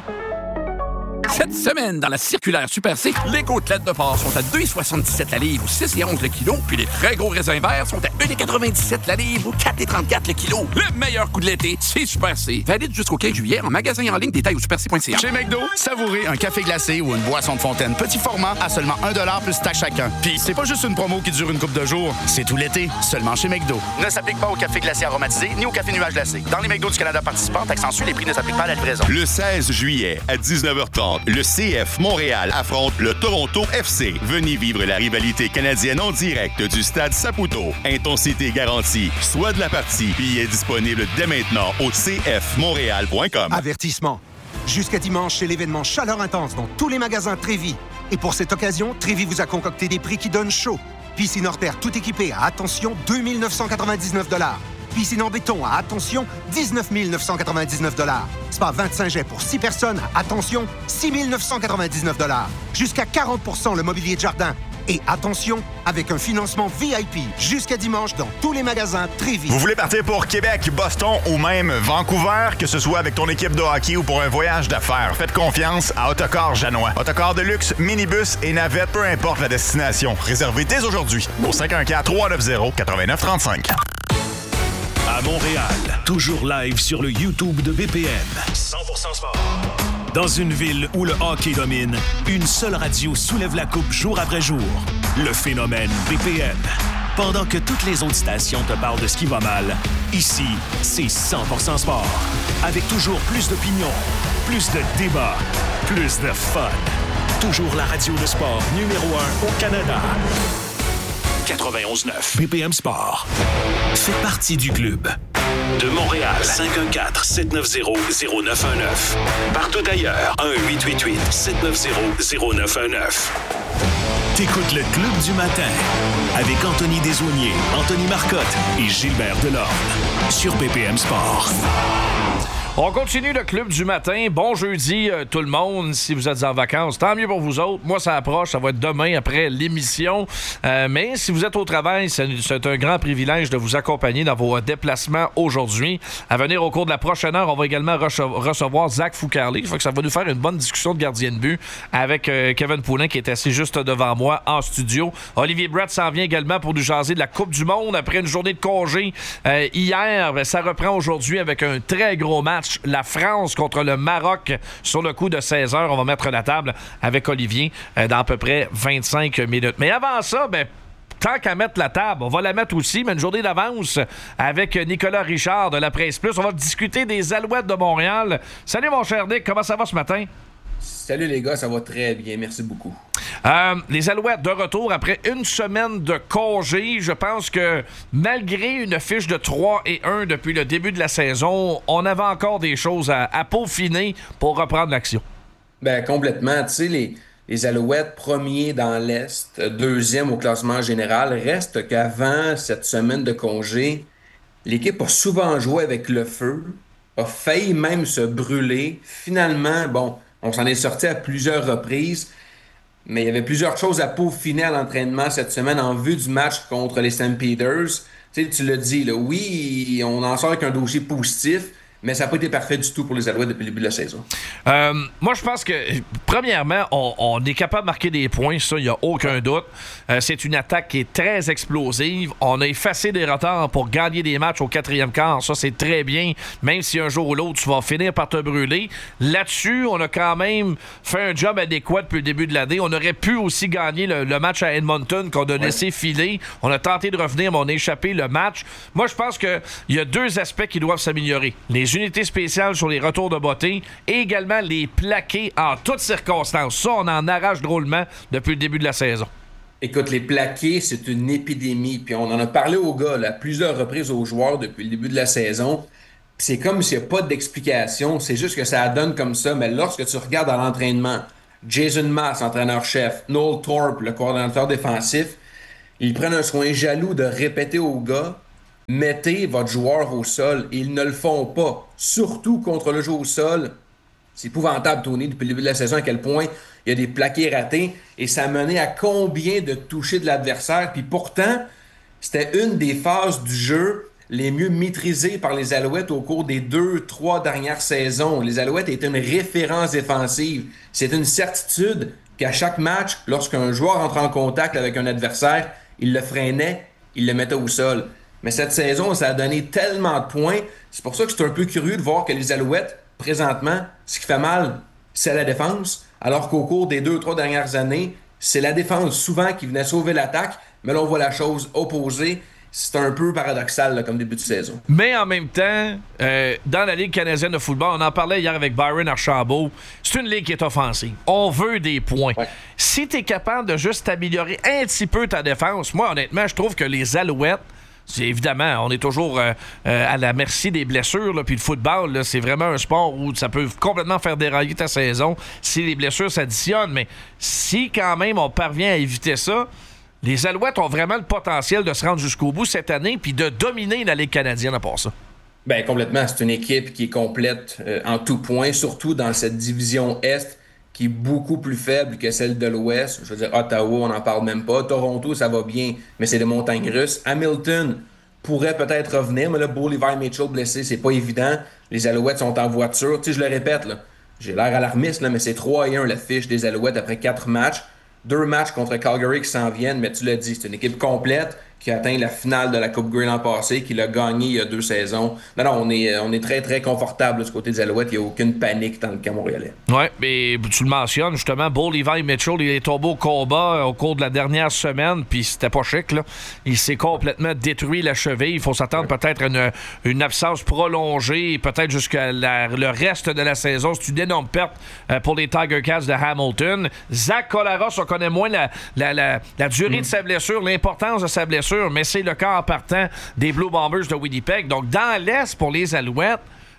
Cette semaine, dans la circulaire Super C, les côtelettes de porc sont à 2,77 la livre ou 6,11 le kilo, puis les très gros raisins verts sont à 1,97 la livre ou 4,34 le kilo. Le meilleur coup de l'été, c'est Super C. Valide jusqu'au 15 juillet en magasin en ligne, détail au superc.ca. Chez McDo, savourez un café glacé ou une boisson de fontaine petit format à seulement 1 $ plus taxe chacun. Puis c'est pas juste une promo qui dure une couple de jours, c'est tout l'été, seulement chez McDo. Ne s'applique pas au café glacé aromatisé ni au café nuage glacé. Dans les McDo du Canada participants, taxe en les prix ne s'appliquent pas à la livraison. Le 16 juillet à 19h30, le CF Montréal affronte le Toronto FC. Venez vivre la rivalité canadienne en direct du stade Saputo. Intensité garantie. Soit de la partie. Billets disponibles dès maintenant au cfmontréal.com. Avertissement. Jusqu'à dimanche, c'est l'événement Chaleur Intense dans tous les magasins Trévi. Et pour cette occasion, Trévi vous a concocté des prix qui donnent chaud. Piscine hors terre tout équipée à, attention, 2 999 $. Piscine en béton à, attention, 19 999 $. Spa 25 jets pour 6 personnes à, attention, 6 999 $. Jusqu'à 40 % le mobilier de jardin. Et attention, avec un financement VIP jusqu'à dimanche dans tous les magasins Trévi. Vous voulez partir pour Québec, Boston ou même Vancouver, que ce soit avec ton équipe de hockey ou pour un voyage d'affaires, faites confiance à Autocar Janois. Autocar de luxe, minibus et navette, peu importe la destination. Réservez dès aujourd'hui au 514-390-8935. À Montréal, toujours live sur le YouTube de BPM. 100% sport. Dans une ville où le hockey domine, une seule radio soulève la coupe jour après jour. Le phénomène BPM. Pendant que toutes les autres stations te parlent de ce qui va mal, ici, c'est 100% sport. Avec toujours plus d'opinions, plus de débats, plus de fun. Toujours la radio de sport numéro 1 au Canada. 91.9 BPM Sport. Fait partie du club. De Montréal, 514-790-0919. Partout ailleurs, 1-888-790-0919. T'écoutes le Club du matin avec Anthony Desaulniers, Anthony Marcotte et Gilbert Delorme sur BPM Sport. On continue le Club du matin. Bon jeudi tout le monde. Si vous êtes en vacances, tant mieux pour vous autres. Moi, ça approche. Ça va être demain après l'émission. Mais si vous êtes au travail, c'est un grand privilège de vous accompagner dans vos déplacements aujourd'hui. À venir au cours de la prochaine heure, on va également recevoir Zach Foucarlé. Ça va nous faire une bonne discussion de gardien de but avec Kevin Poulin qui est assis juste devant moi en studio. Olivier Brett s'en vient également pour nous jaser de la Coupe du Monde après une journée de congé. Hier, ça reprend aujourd'hui avec un très gros match. La France contre le Maroc sur le coup de 16h. On va mettre la table avec Olivier dans à peu près 25 minutes. Mais avant ça, tant qu'à mettre la table, on va la mettre aussi, mais une journée d'avance avec Nicolas Richard de la Presse Plus. On va discuter des Alouettes de Montréal. Salut mon cher Nick, comment ça va ce matin? Salut les gars, ça va très bien, merci beaucoup. Les Alouettes de retour après une semaine de congé. Je pense que malgré une fiche de 3-1 depuis le début de la saison, on avait encore des choses à peaufiner pour reprendre l'action. Complètement. Tu sais, les Alouettes premiers dans l'Est, deuxième au classement général, reste qu'avant cette semaine de congé, l'équipe a souvent joué avec le feu, a failli même se brûler. Finalement, on s'en est sorti à plusieurs reprises, mais il y avait plusieurs choses à peaufiner à l'entraînement cette semaine en vue du match contre les Stampeders. Tu sais, tu l'as dit, là, oui, on en sort avec un dossier positif, mais ça n'a pas été parfait du tout pour les Alouettes depuis le début de la saison. Moi, je pense que, premièrement, on est capable de marquer des points, ça, il n'y a aucun doute. C'est une attaque qui est très explosive. On a effacé des retards pour gagner des matchs au 4e quart. Ça, c'est très bien, même si un jour ou l'autre, tu vas finir par te brûler. Là-dessus, on a quand même fait un job adéquat depuis le début de l'année. On aurait pu aussi gagner le match à Edmonton qu'on a laissé filer. On a tenté de revenir, mais on a échappé le match. Moi, je pense qu'il y a 2 aspects qui doivent s'améliorer. Les unités spéciales sur les retours de beauté et également les plaqués en toutes circonstances. Ça, on en arrache drôlement depuis le début de la saison. Écoute, les plaqués, c'est une épidémie. Puis on en a parlé aux gars là, à plusieurs reprises aux joueurs depuis le début de la saison. Puis c'est comme s'il n'y a pas d'explication. C'est juste que ça donne comme ça. Mais lorsque tu regardes à l'entraînement, Jason Maas, entraîneur-chef, Noel Thorpe, le coordonnateur défensif, ils prennent un soin jaloux de répéter aux gars « Mettez votre joueur au sol » et ils ne le font pas. Surtout contre le jeu au sol. C'est épouvantable, Tony, depuis le début de la saison, à quel point il y a des plaqués ratés et ça a mené à combien de touchés de l'adversaire. Puis pourtant, c'était une des phases du jeu les mieux maîtrisées par les Alouettes au cours des 2-3 dernières saisons. Les Alouettes étaient une référence défensive. C'est une certitude qu'à chaque match, lorsqu'un joueur entre en contact avec un adversaire, il le freinait, il le mettait au sol. Mais cette saison, ça a donné tellement de points. C'est pour ça que je suis un peu curieux de voir que les Alouettes, présentement, ce qui fait mal, c'est la défense. Alors qu'au cours des 2-3 dernières années, c'est la défense souvent qui venait sauver l'attaque. Mais là, on voit la chose opposée. C'est un peu paradoxal là, comme début de saison. Mais en même temps, dans la Ligue canadienne de football, on en parlait hier avec Byron Archambault, c'est une ligue qui est offensive. On veut des points. Ouais. Si tu es capable de juste améliorer un petit peu ta défense, moi, honnêtement, je trouve que les Alouettes, évidemment, on est toujours à la merci des blessures. Puis le football, là, c'est vraiment un sport où ça peut complètement faire dérailler ta saison si les blessures s'additionnent. Mais si quand même on parvient à éviter ça, les Alouettes ont vraiment le potentiel de se rendre jusqu'au bout cette année puis de dominer la Ligue canadienne à part ça. Bien, complètement. C'est une équipe qui est complète en tout point, surtout dans cette division Est qui est beaucoup plus faible que celle de l'Ouest. Je veux dire, Ottawa, on n'en parle même pas. Toronto, ça va bien, mais c'est des montagnes russes. Hamilton pourrait peut-être revenir, mais là, Bo Levi Mitchell blessé, c'est pas évident. Les Alouettes sont en voiture. Tu sais, je le répète, là, j'ai l'air alarmiste, là, mais c'est 3-1 la fiche des Alouettes après 4 matchs. 2 matchs contre Calgary qui s'en viennent, mais tu l'as dit, c'est une équipe complète qui a atteint la finale de la Coupe Grey l'an passé, qui l'a gagné il y a 2 saisons. Non, on est très, très confortable là, du côté des Alouettes. Il n'y a aucune panique dans le camp montréalais. Oui, mais tu le mentionnes, justement, Bo Levi Mitchell, il est tombé au combat au cours de la dernière semaine, puis c'était pas chic, là. Il s'est complètement détruit la cheville. Il faut s'attendre peut-être à une absence prolongée, peut-être jusqu'à le reste de la saison. C'est une énorme perte pour les Tiger Cats de Hamilton. Zach Collaros, on connaît moins la durée de sa blessure, l'importance de sa blessure, mais c'est le cas en partant des Blue Bombers de Winnipeg. Donc, dans l'Est, pour les Alouettes,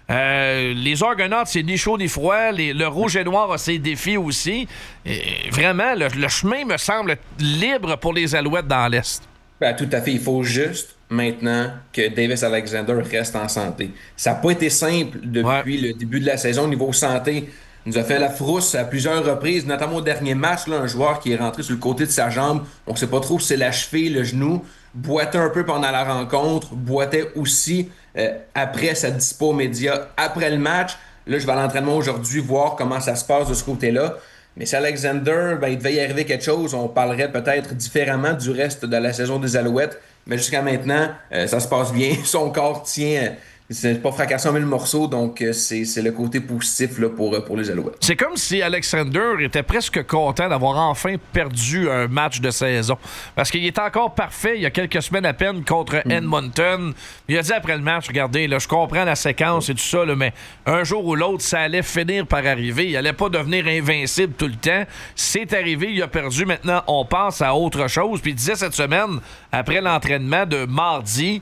les Argonauts, c'est ni chaud ni froid. Le Rouge et Noir a ses défis aussi. Et vraiment, le chemin me semble libre pour les Alouettes dans l'Est. Ben, tout à fait. Il faut juste maintenant que Davis Alexander reste en santé. Ça n'a pas été simple depuis le début de la saison au niveau santé. Il nous a fait la frousse à plusieurs reprises, notamment au dernier match, là, un joueur qui est rentré sur le côté de sa jambe. On ne sait pas trop si c'est la cheville, le genou. Boitait un peu pendant la rencontre, boitait aussi après sa dispo aux médias après le match. Là, je vais à l'entraînement aujourd'hui voir comment ça se passe de ce côté-là. Mais si Alexander, il devait y arriver quelque chose, on parlerait peut-être différemment du reste de la saison des Alouettes. Mais jusqu'à maintenant, ça se passe bien. Son corps tient... C'est pas fracassé en 1000 morceaux, donc c'est le côté positif là, pour les Alouettes. C'est comme si Alexander était presque content d'avoir enfin perdu un match de saison. Parce qu'il était encore parfait il y a quelques semaines à peine contre Edmonton. Il a dit après le match, regardez, là, je comprends la séquence et tout ça, là, mais un jour ou l'autre, ça allait finir par arriver. Il allait pas devenir invincible tout le temps. C'est arrivé, il a perdu. Maintenant, on passe à autre chose. Puis il disait cette semaine, après l'entraînement de mardi,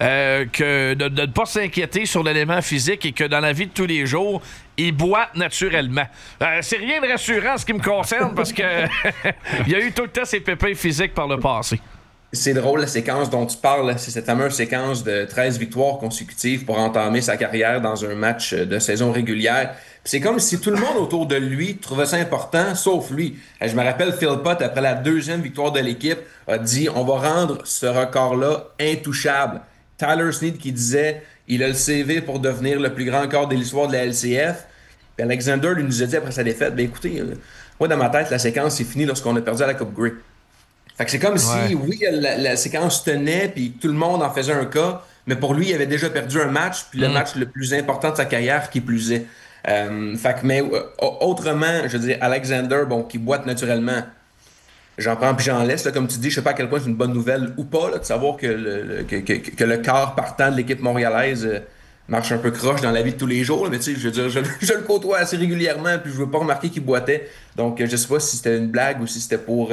que de ne pas s'inquiéter sur l'élément physique et que dans la vie de tous les jours, il boite naturellement. C'est rien de rassurant en ce qui me concerne parce que il a eu tout le temps ses pépins physiques par le passé. C'est drôle la séquence dont tu parles, c'est cette fameuse séquence de 13 victoires consécutives pour entamer sa carrière dans un match de saison régulière. Puis c'est comme si tout le monde autour de lui trouvait ça important, sauf lui. Je me rappelle Phil Pott, après la 2e victoire de l'équipe, a dit « On va rendre ce record-là intouchable ». Tyler Snead qui disait Il a le CV pour devenir le plus grand corps de l'histoire de la LCF. Puis Alexander lui nous a dit après sa défaite, écoutez, moi dans ma tête, la séquence c'est fini lorsqu'on a perdu à la Coupe Grey. Fait que c'est comme si, oui, la séquence tenait, puis tout le monde en faisait un cas, mais pour lui, il avait déjà perdu un match, puis le match le plus important de sa carrière qui plus est. Mais autrement, je veux dire, Alexander, qui boite naturellement, j'en prends puis j'en laisse. Là, comme tu dis, je sais pas à quel point c'est une bonne nouvelle ou pas, là, de savoir que le quart partant de l'équipe montréalaise marche un peu croche dans la vie de tous les jours. Là, mais tu sais, je veux dire, je le côtoie assez régulièrement, puis je veux pas remarquer qu'il boitait. Donc, je sais pas si c'était une blague ou si c'était pour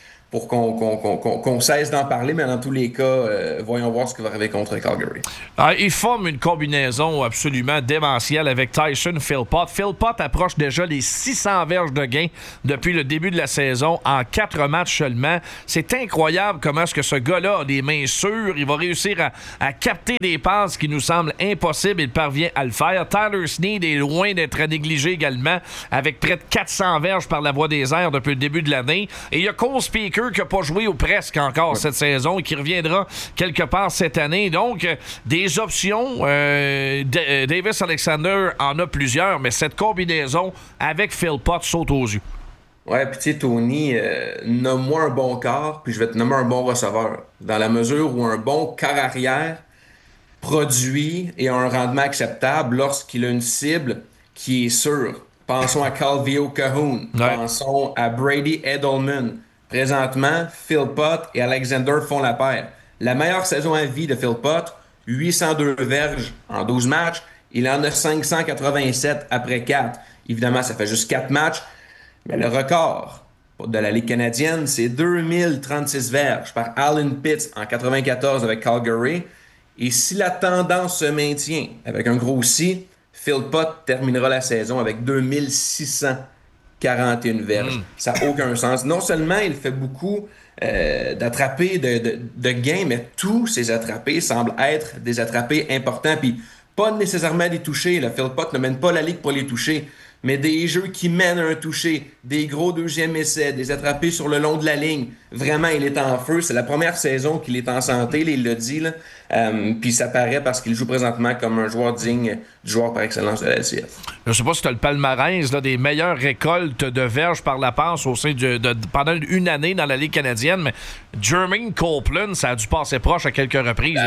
qu'on cesse d'en parler, mais dans tous les cas, voyons voir ce qui va arriver contre Calgary. Il forme une combinaison absolument démentielle avec Tyson Philpott. Philpott approche déjà les 600 verges de gain depuis le début de la saison en 4 matchs seulement. C'est incroyable comment est-ce que ce gars-là a des mains sûres. Il va réussir à capter des passes qui nous semblent impossibles. Il parvient à le faire. Tyler Sneed est loin d'être à négliger également, avec près de 400 verges par la voie des airs depuis le début de l'année. Et il y a Cole Speaker qui n'a pas joué ou presque encore cette saison et qui reviendra quelque part cette année. Donc, des options. Davis Alexander en a plusieurs, mais cette combinaison avec Philpott saute aux yeux. Ouais, puis tu sais, Tony, nomme-moi un bon quart, puis je vais te nommer un bon receveur. Dans la mesure où un bon quart arrière produit et a un rendement acceptable lorsqu'il a une cible qui est sûre. Pensons à Calvillo Cahoon. Ouais. Pensons à Brady Edelman. Présentement, Philpott et Alexander font la paire. La meilleure saison à vie de Philpott, 802 verges en 12 matchs. Il en a 587 après 4. Évidemment, ça fait juste 4 matchs. Mais le record de la Ligue canadienne, c'est 2036 verges par Alan Pitts en 94 avec Calgary. Et si la tendance se maintient avec un gros si, Philpott terminera la saison avec 2641 verges. Ça n'a aucun sens. Non seulement il fait beaucoup d'attrapés de gains, mais tous ces attrapés semblent être des attrapés importants. Puis pas nécessairement des touchés. Philpott ne mène pas la Ligue pour les toucher, mais des jeux qui mènent à un toucher, des gros deuxième essais, des attrapés sur le long de la ligne. Vraiment, il est en feu. C'est la première saison qu'il est en santé, il l'a dit. Puis ça paraît parce qu'il joue présentement comme un joueur digne du joueur par excellence de la LCF. Je sais pas si tu as le palmarès des meilleures récoltes de verges par la passe au sein pendant une année dans la Ligue canadienne, mais Jermaine Copeland, ça a dû passer proche à quelques reprises.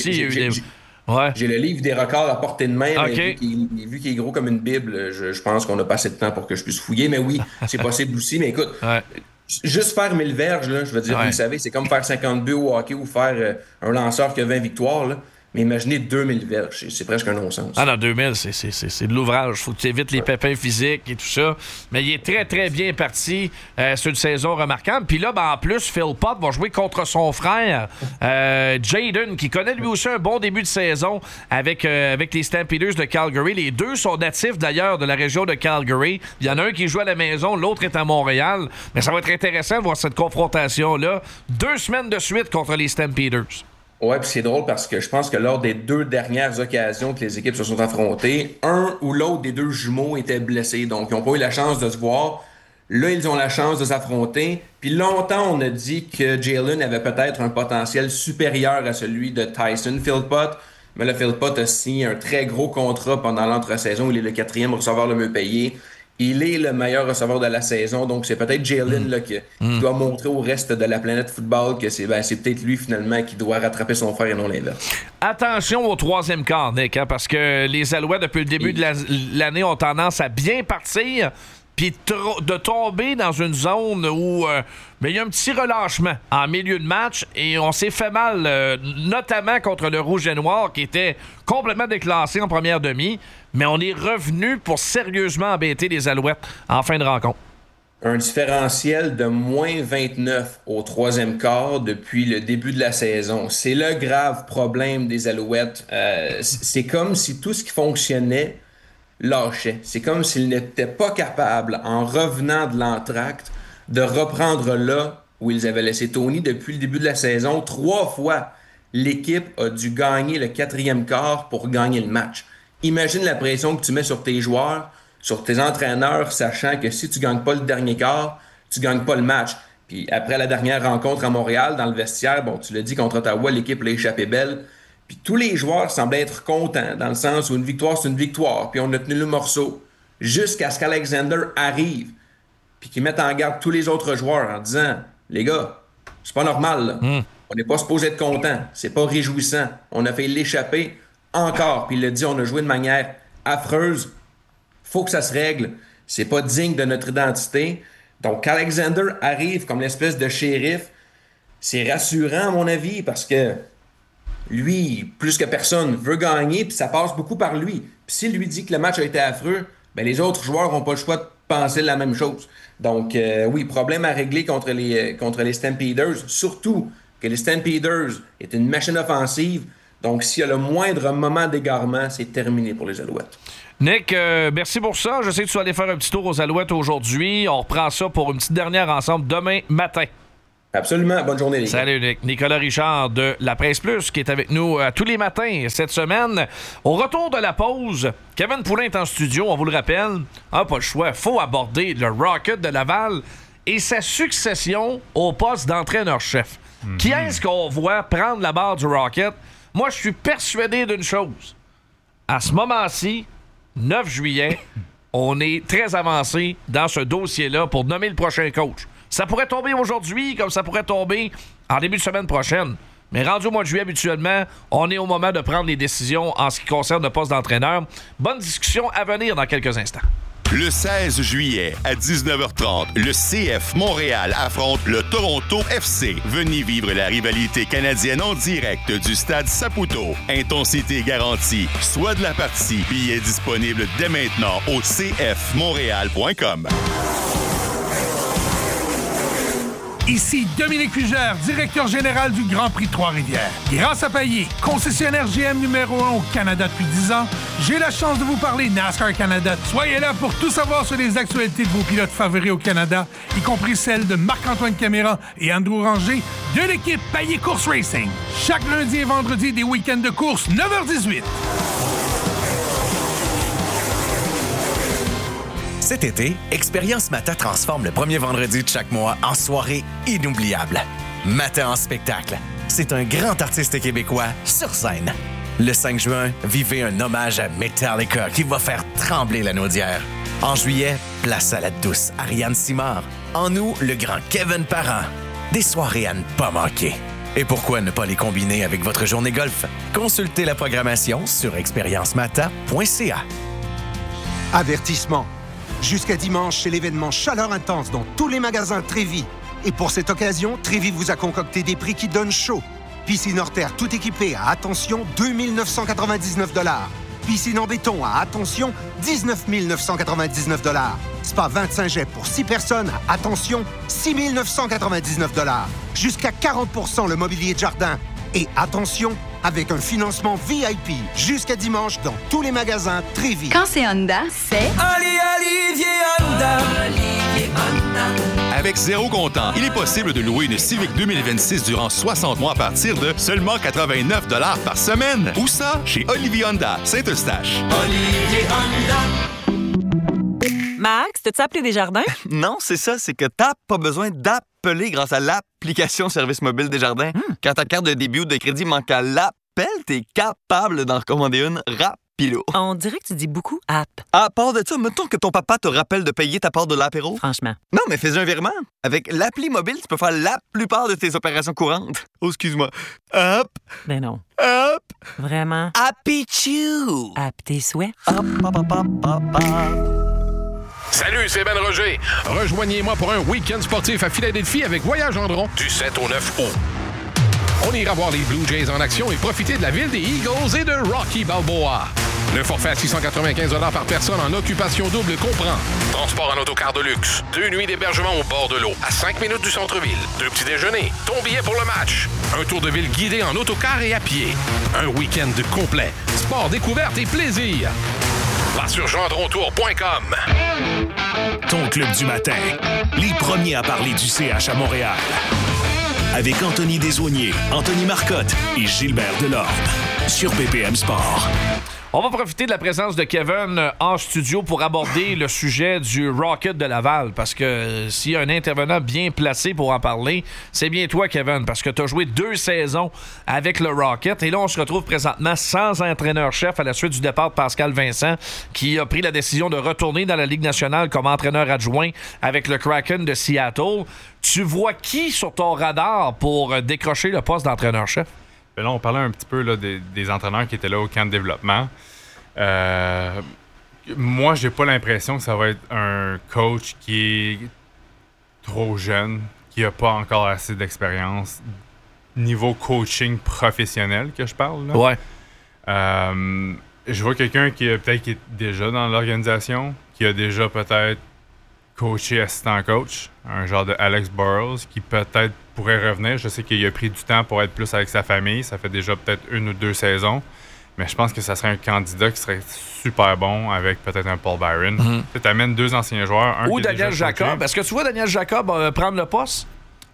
J'ai le livre des records à portée de main. Okay. Vu qu'il est gros comme une Bible, je pense qu'on n'a pas assez de temps pour que je puisse fouiller. Mais oui, c'est possible aussi. Mais écoute, juste faire 1000 verges, là, je veux dire, vous savez, c'est comme faire 50 buts au hockey ou faire un lanceur qui a 20 victoires. Là. Mais imaginez 2000 verges, c'est presque un non-sens. Ah non, 2000, c'est de l'ouvrage. Faut que tu évites les pépins physiques et tout ça. Mais il est très, très bien parti. C'est une saison remarquable. Puis là, en plus, Philpott va jouer contre son frère, Jaden, qui connaît lui aussi un bon début de saison avec les Stampeders de Calgary. Les deux sont natifs, d'ailleurs, de la région de Calgary. Il y en a un qui joue à la maison, l'autre est à Montréal. Mais ça va être intéressant de voir cette confrontation-là. 2 semaines de suite contre les Stampeders. Ouais, puis c'est drôle parce que je pense que lors des 2 dernières occasions que les équipes se sont affrontées, un ou l'autre des 2 jumeaux était blessé. Donc, ils n'ont pas eu la chance de se voir. Là, ils ont la chance de s'affronter. Puis longtemps, on a dit que Jalen avait peut-être un potentiel supérieur à celui de Tyson Philpott. Mais là, Philpott a signé un très gros contrat pendant l'entre-saison. Il est le 4e receveur le mieux payé. Il est le meilleur receveur de la saison, donc c'est peut-être Jalen qui doit montrer au reste de la planète football que c'est peut-être lui finalement qui doit rattraper son frère et non l'inverse. Attention au 3e quart, Nick, parce que les Alouettes, depuis le début de l'année, ont tendance à bien partir, puis de tomber dans une zone où il y a un petit relâchement en milieu de match et on s'est fait mal, notamment contre le Rouge et Noir qui était complètement déclassé en première demi, mais on est revenu pour sérieusement embêter les Alouettes en fin de rencontre. Un différentiel de moins 29 au 3e quart depuis le début de la saison. C'est le grave problème des Alouettes. C'est comme si tout ce qui fonctionnait lâchait. C'est comme s'ils n'étaient pas capables, en revenant de l'entracte, de reprendre là où ils avaient laissé Tony depuis le début de la saison. 3 fois, l'équipe a dû gagner le 4e quart pour gagner le match. Imagine la pression que tu mets sur tes joueurs, sur tes entraîneurs, sachant que si tu gagnes pas le dernier quart, tu gagnes pas le match. Puis après la dernière rencontre à Montréal, dans le vestiaire, tu l'as dit, contre Ottawa, l'équipe l'a échappé belle. Puis tous les joueurs semblaient être contents, dans le sens où une victoire, c'est une victoire, puis on a tenu le morceau, jusqu'à ce qu'Alexander arrive, puis qu'il mette en garde tous les autres joueurs en disant « Les gars, c'est pas normal, là. On n'est pas supposé être content, c'est pas réjouissant. On a fait l'échapper encore. » Puis il a dit « On a joué de manière affreuse. Faut que ça se règle. C'est pas digne de notre identité. » Donc, Alexander arrive comme l'espèce de shérif. C'est rassurant, à mon avis, parce que lui, plus que personne, veut gagner, puis ça passe beaucoup par lui. Puis s'il lui dit que le match a été affreux, ben les autres joueurs n'ont pas le choix de penser la même chose. Donc, oui, problème à régler contre les Stampeders, surtout que les Stampeders est une machine offensive. Donc, s'il y a le moindre moment d'égarement, c'est terminé pour les Alouettes. Nick, merci pour ça. Je sais que tu vas aller faire un petit tour aux Alouettes aujourd'hui. On reprend ça pour une petite dernière ensemble demain matin. Absolument. Bonne journée, les gars. Salut, Nick. Nicolas Richard de La Presse Plus qui est avec nous tous les matins cette semaine. Au retour de la pause, Kevin Poulin est en studio, on vous le rappelle. Pas le choix. Il faut aborder le Rocket de Laval et sa succession au poste d'entraîneur-chef. Qui est-ce qu'on voit prendre la barre du Rocket? Moi, je suis persuadé d'une chose. À ce moment-ci, 9 juillet, on est très avancé dans ce dossier-là pour nommer le prochain coach. Ça pourrait tomber aujourd'hui, comme ça pourrait tomber en début de semaine prochaine. Mais rendu au mois de juillet, habituellement, on est au moment de prendre les décisions en ce qui concerne le poste d'entraîneur. Bonne discussion à venir dans quelques instants. Le 16 juillet à 19h30, le CF Montréal affronte le Toronto FC. Venez vivre la rivalité canadienne en direct du stade Saputo. Intensité garantie. Soit de la partie. Billets disponibles dès maintenant au cfmontréal.com. Ici Dominique Fugère, directeur général du Grand Prix de Trois-Rivières. Grâce à Payet, concessionnaire GM numéro 1 au Canada depuis 10 ans, j'ai la chance de vous parler NASCAR Canada. Soyez là pour tout savoir sur les actualités de vos pilotes favoris au Canada, y compris celles de Marc-Antoine Caméra et Andrew Ranger de l'équipe Payet Course Racing. Chaque lundi et vendredi des week-ends de course, 9h18. Cet été, Expérience Mata transforme le premier vendredi de chaque mois en soirée inoubliable. Mata en spectacle. C'est un grand artiste québécois sur scène. Le 5 juin, vivez un hommage à Metallica qui va faire trembler la naudière. En juillet, place à la douce Ariane Simard. En août, le grand Kevin Parent. Des soirées à ne pas manquer. Et pourquoi ne pas les combiner avec votre journée golf? Consultez la programmation sur expériencemata.ca. Avertissement. Jusqu'à dimanche, c'est l'événement Chaleur Intense dans tous les magasins Trévis. Et pour cette occasion, Trévis vous a concocté des prix qui donnent chaud. Piscine hors terre tout équipée à, attention, 2 999 $. Piscine en béton à, attention, 19 999 $. Spa 25 jets pour 6 personnes à, attention, 6 999 $. Jusqu'à 40 % le mobilier de jardin. Et attention, avec un financement VIP jusqu'à dimanche dans tous les magasins Trévis. Quand c'est Honda, c'est... Olivier Honda. Avec zéro comptant, il est possible de louer une Civic 2026 durant 60 mois à partir de seulement 89 $ par semaine. Où ça? Chez Olivier Honda, Saint-Eustache. Olivier Honda. Max, t'as-tu appelé Desjardins? Non, c'est ça, c'est que t'as pas besoin d'appeler grâce à l'application Service mobile Desjardins. Quand ta carte de débit ou de crédit manque à l'appel, t'es capable d'en recommander une rapilo. On dirait que tu dis beaucoup « app ». À part de ça, mettons que ton papa te rappelle de payer ta part de l'apéro. Franchement. Non, mais fais un virement. Avec l'appli mobile, tu peux faire la plupart de tes opérations courantes. Oh, excuse-moi. Hop. Ben non. Hop. Vraiment. Happy-choo. App tes souhaits. Hop, hop, hop, hop, hop, hop. Salut, c'est Ben Roger. Rejoignez-moi pour un week-end sportif à Philadelphie avec Voyage Gendron du 7 au 9 août. On ira voir les Blue Jays en action et profiter de la ville des Eagles et de Rocky Balboa. Le forfait à 695 $ par personne en occupation double comprend transport en autocar de luxe, 2 nuits d'hébergement au bord de l'eau, à 5 minutes du centre-ville, 2 petits déjeuners, ton billet pour le match, un tour de ville guidé en autocar et à pied, un week-end complet, sport, découverte et plaisir. Va sur gendrontour.com. Ton club du matin. Les premiers à parler du CH à Montréal. Avec Anthony Desaulniers, Anthony Marcotte et Gilbert Delorme. Sur BPM Sport. On va profiter de la présence de Kevin en studio pour aborder le sujet du Rocket de Laval. Parce que s'il y a un intervenant bien placé pour en parler, c'est bien toi, Kevin. Parce que tu as joué 2 saisons avec le Rocket. Et là, on se retrouve présentement sans entraîneur-chef à la suite du départ de Pascal Vincent, qui a pris la décision de retourner dans la Ligue nationale comme entraîneur adjoint avec le Kraken de Seattle. Tu vois qui sur ton radar pour décrocher le poste d'entraîneur-chef? Là, on parlait un petit peu là, des entraîneurs qui étaient là au camp de développement. Moi, j'ai pas l'impression que ça va être un coach qui est trop jeune, qui a pas encore assez d'expérience niveau coaching professionnel que je parle. Là. Ouais. Je vois quelqu'un qui est déjà dans l'organisation, qui a déjà peut-être coaché assistant coach, un genre de Alex Burrows, qui peut-être pourrait revenir. Je sais qu'il a pris du temps pour être plus avec sa famille. Ça fait déjà peut-être 1 ou 2 saisons. Mais je pense que ça serait un candidat qui serait super bon avec peut-être un Paul Byron. Tu amènes 2 anciens joueurs. Ou Daniel Jacob. Est-ce que tu vois Daniel Jacob prendre le poste?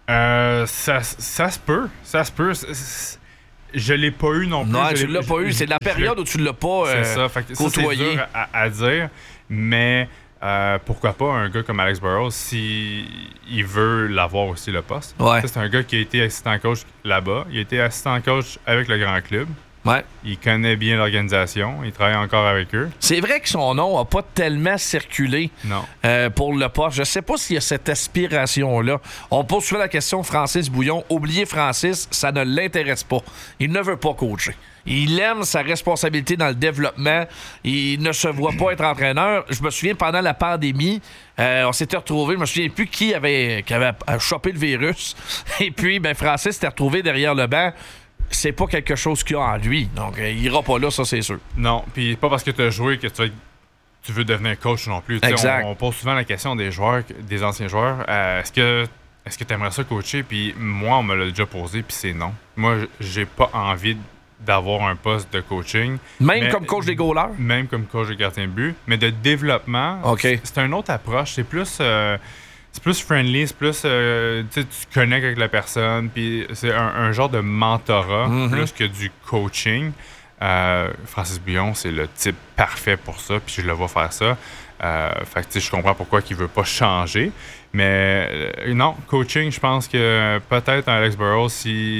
Ça se peut. Ça se peut. Je l'ai pas eu non plus. Non, tu l'as pas eu. C'est de la période où tu l'as pas côtoyé. C'est dur à dire. Mais pourquoi pas un gars comme Alex Burrows s'il veut l'avoir aussi le poste. Ouais. C'est un gars qui a été assistant coach là-bas. Il a été assistant coach avec le grand club. Ouais. Il connaît bien l'organisation. Il travaille encore avec eux. C'est vrai que son nom n'a pas tellement circulé pour le poste. Je ne sais pas s'il y a cette aspiration-là. On pose souvent la question Francis Bouillon. Oubliez Francis, ça ne l'intéresse pas. Il ne veut pas coacher. Il aime sa responsabilité dans le développement. Il ne se voit pas être entraîneur. Je me souviens, pendant la pandémie, on s'était retrouvés. Je me souviens plus qui avait chopé le virus. Et puis, Francis s'était retrouvé derrière le banc. C'est pas quelque chose qu'il a en lui. Donc, il ira pas là, ça, c'est sûr. Non, puis pas parce que tu as joué que tu veux devenir coach non plus. Exact. On pose souvent la question des joueurs, des anciens joueurs. Est-ce que tu aimerais ça coacher? Puis moi, on me l'a déjà posé, puis c'est non. Moi, j'ai pas envie d'avoir un poste de coaching. Même comme coach des goalers? Même comme coach de gardien de but. Mais de développement, c'est une autre approche. C'est plus... c'est plus friendly, c'est plus tu connectes avec la personne, puis c'est un genre de mentorat plus que du coaching. Francis Bouillon, c'est le type parfait pour ça, puis je le vois faire ça. Fait que je comprends pourquoi il veut pas changer. Mais non, coaching, je pense que peut-être un Alex Burrows,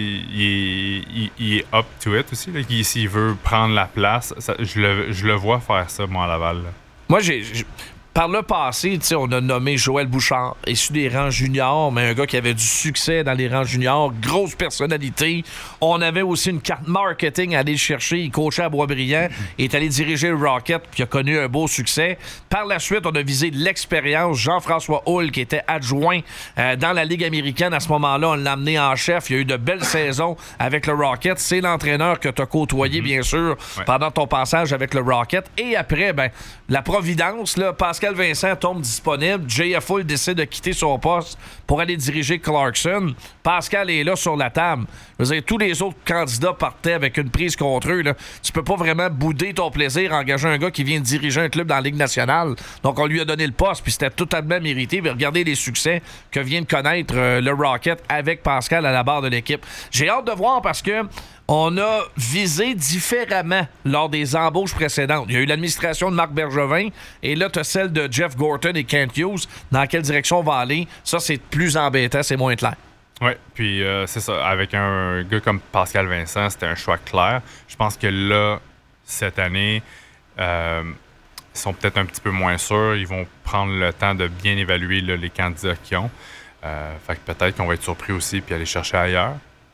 il est up to it aussi. Là, s'il veut prendre la place, je le vois faire ça, moi, à Laval. Là. Moi, par le passé, on a nommé Joël Bouchard, issu des rangs juniors, mais un gars qui avait du succès dans les rangs juniors, grosse personnalité. On avait aussi une carte marketing à aller chercher. Il coachait à Boisbriand, est allé diriger le Rocket, puis a connu un beau succès. Par la suite, on a visé de l'expérience. Jean-François Hull, qui était adjoint dans la Ligue américaine à ce moment-là, on l'a amené en chef. Il y a eu de belles saisons avec le Rocket. C'est l'entraîneur que tu as côtoyé, bien sûr, pendant ton passage avec le Rocket. Et après, la Providence, là, Pascal Vincent tombe disponible. J.F. Hull décide de quitter son poste pour aller diriger Clarkson. Pascal est là sur la table. Je veux dire, tous les autres candidats partaient avec une prise contre eux. Là. Tu peux pas vraiment bouder ton plaisir à engager un gars qui vient diriger un club dans la Ligue nationale. Donc, on lui a donné le poste, puis c'était totalement mérité. Mais regardez les succès que vient de connaître le Rocket avec Pascal à la barre de l'équipe. J'ai hâte de voir parce que on a visé différemment lors des embauches précédentes. Il y a eu l'administration de Marc Bergevin et là, tu as celle de Jeff Gorton et Kent Hughes. Dans quelle direction on va aller? Ça, c'est plus embêtant, c'est moins clair. Oui, puis c'est ça. Avec un gars comme Pascal Vincent, c'était un choix clair. Je pense que là, cette année, ils sont peut-être un petit peu moins sûrs. Ils vont prendre le temps de bien évaluer là, les candidats qu'ils ont. Fait que peut-être qu'on va être surpris aussi puis aller chercher ailleurs.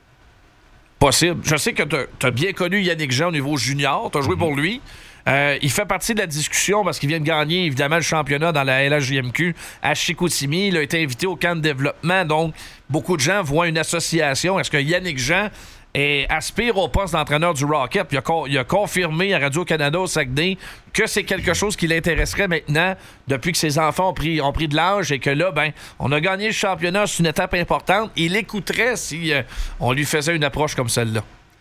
Possible. Je sais que tu as bien connu Yannick Jean au niveau junior. Tu as joué pour lui. Il fait partie de la discussion parce qu'il vient de gagner, évidemment, le championnat dans la LHJMQ à Chicoutimi. Il a été invité au camp de développement. Donc, beaucoup de gens voient une association. Est-ce que Yannick Jean aspire au poste d'entraîneur du Rocket? Puis il a confirmé à Radio-Canada au Saguenay que c'est quelque chose qui l'intéresserait maintenant depuis que ses enfants ont pris de l'âge et que là, on a gagné le championnat. C'est une étape importante. Il écouterait si on lui faisait une approche comme celle-là.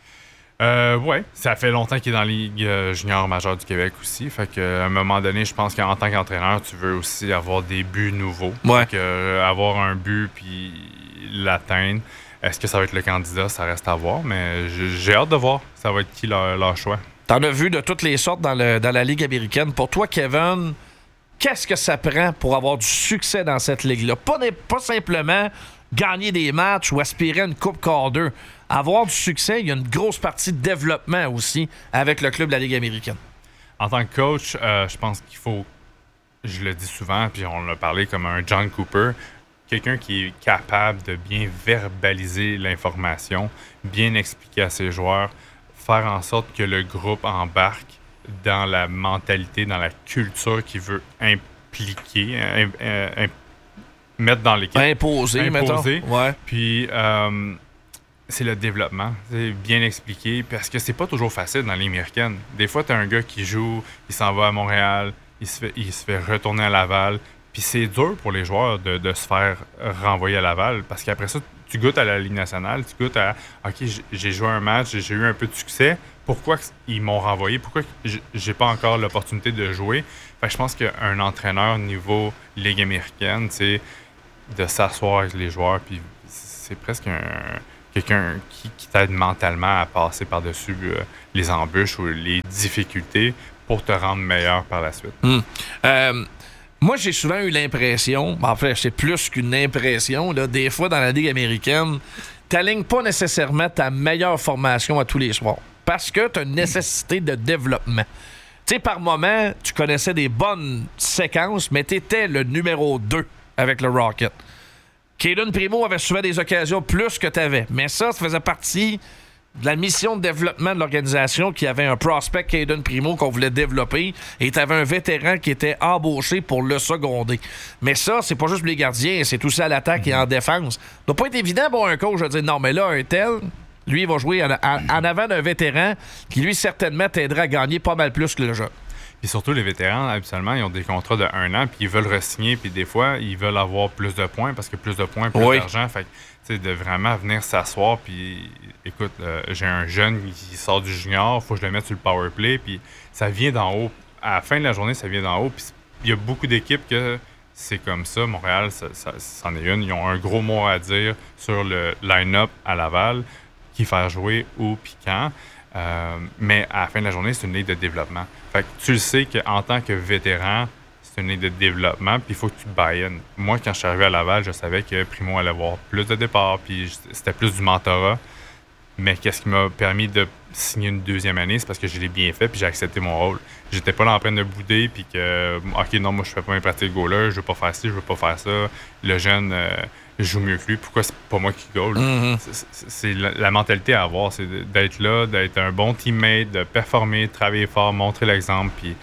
Oui, ça fait longtemps qu'il est dans la Ligue junior majeure du Québec aussi. Fait qu'à un moment donné, je pense qu'en tant qu'entraîneur, tu veux aussi avoir des buts nouveaux. Ouais. Avoir un but puis l'atteindre. Est-ce que ça va être le candidat? Ça reste à voir, mais j'ai hâte de voir. Ça va être qui leur choix. T'en as vu de toutes les sortes dans la Ligue américaine. Pour toi, Kevin, qu'est-ce que ça prend pour avoir du succès dans cette ligue-là? Pas simplement gagner des matchs ou aspirer à une Coupe Calder. Avoir du succès, il y a une grosse partie de développement aussi avec le club de la Ligue américaine. En tant que coach, je pense qu'il faut, je le dis souvent, puis on l'a parlé comme un John Cooper, quelqu'un qui est capable de bien verbaliser l'information, bien expliquer à ses joueurs, faire en sorte que le groupe embarque dans la mentalité, dans la culture qu'il veut impliquer, mettre dans l'équipe. Imposer. Mettons. Ouais. Puis, c'est le développement. C'est bien expliqué, parce que c'est pas toujours facile dans les américaines. Des fois, t'as un gars qui joue, il s'en va à Montréal, il se fait retourner à Laval, puis c'est dur pour les joueurs de se faire renvoyer à Laval, parce qu'après ça, tu goûtes à la Ligue nationale, tu goûtes à « OK, j'ai joué un match, j'ai eu un peu de succès. Pourquoi ils m'ont renvoyé? Pourquoi j'ai pas encore l'opportunité de jouer? » Fait que je pense qu'un entraîneur niveau Ligue américaine, c'est de s'asseoir avec les joueurs, puis c'est presque quelqu'un qui t'aide mentalement à passer par-dessus les embûches ou les difficultés pour te rendre meilleur par la suite. Moi, j'ai souvent eu l'impression, en fait, c'est plus qu'une impression, là, des fois dans la Ligue américaine, t'alignes pas nécessairement ta meilleure formation à tous les soirs parce que tu as une nécessité de développement. Tu sais, par moment, tu connaissais des bonnes séquences, mais tu étais le numéro 2 avec le Rocket. Caden Primo avait souvent des occasions plus que tu avais, mais ça faisait partie de la mission de développement de l'organisation, qui avait un prospect Caden Primo qu'on voulait développer, et tu avais un vétéran qui était embauché pour le seconder. Mais ça, c'est pas juste pour les gardiens, c'est aussi à l'attaque et en défense. Ça doit pas être évident pour un coach de dire non, mais là, un tel, lui, il va jouer en avant d'un vétéran qui, lui, certainement t'aidera à gagner pas mal plus que le jeune. Puis surtout, les vétérans, habituellement, ils ont des contrats de 1 an, puis ils veulent re-signer, puis des fois, ils veulent avoir plus de points, parce que plus de points, plus d'argent. Fait que, tu sais, de vraiment venir s'asseoir, puis écoute, j'ai un jeune qui sort du junior, faut que je le mette sur le power play, puis ça vient d'en haut. À la fin de la journée, ça vient d'en haut, puis il y a beaucoup d'équipes que c'est comme ça. Montréal, c'en est une. Ils ont un gros mot à dire sur le line-up à Laval, qui faire jouer ou puis quand. Mais à la fin de la journée, c'est une ligue de développement. Fait que tu le sais qu'en tant que vétéran, c'est une ligue de développement, puis il faut que tu buy-in. Moi, quand je suis arrivé à Laval, je savais que Primo allait avoir plus de départs, puis c'était plus du mentorat. Mais qu'est-ce qui m'a permis de signer une deuxième année, c'est parce que je l'ai bien fait, puis j'ai accepté mon rôle. J'étais pas là en train de bouder, puis que, OK, non, moi, je fais pas mes pratiques goaler, je veux pas faire ci, je veux pas faire ça. Le jeune joue mieux que lui, pourquoi c'est pas moi qui goal? C'est la mentalité à avoir, c'est d'être là, d'être un bon teammate, de performer, de travailler fort, montrer l'exemple, puis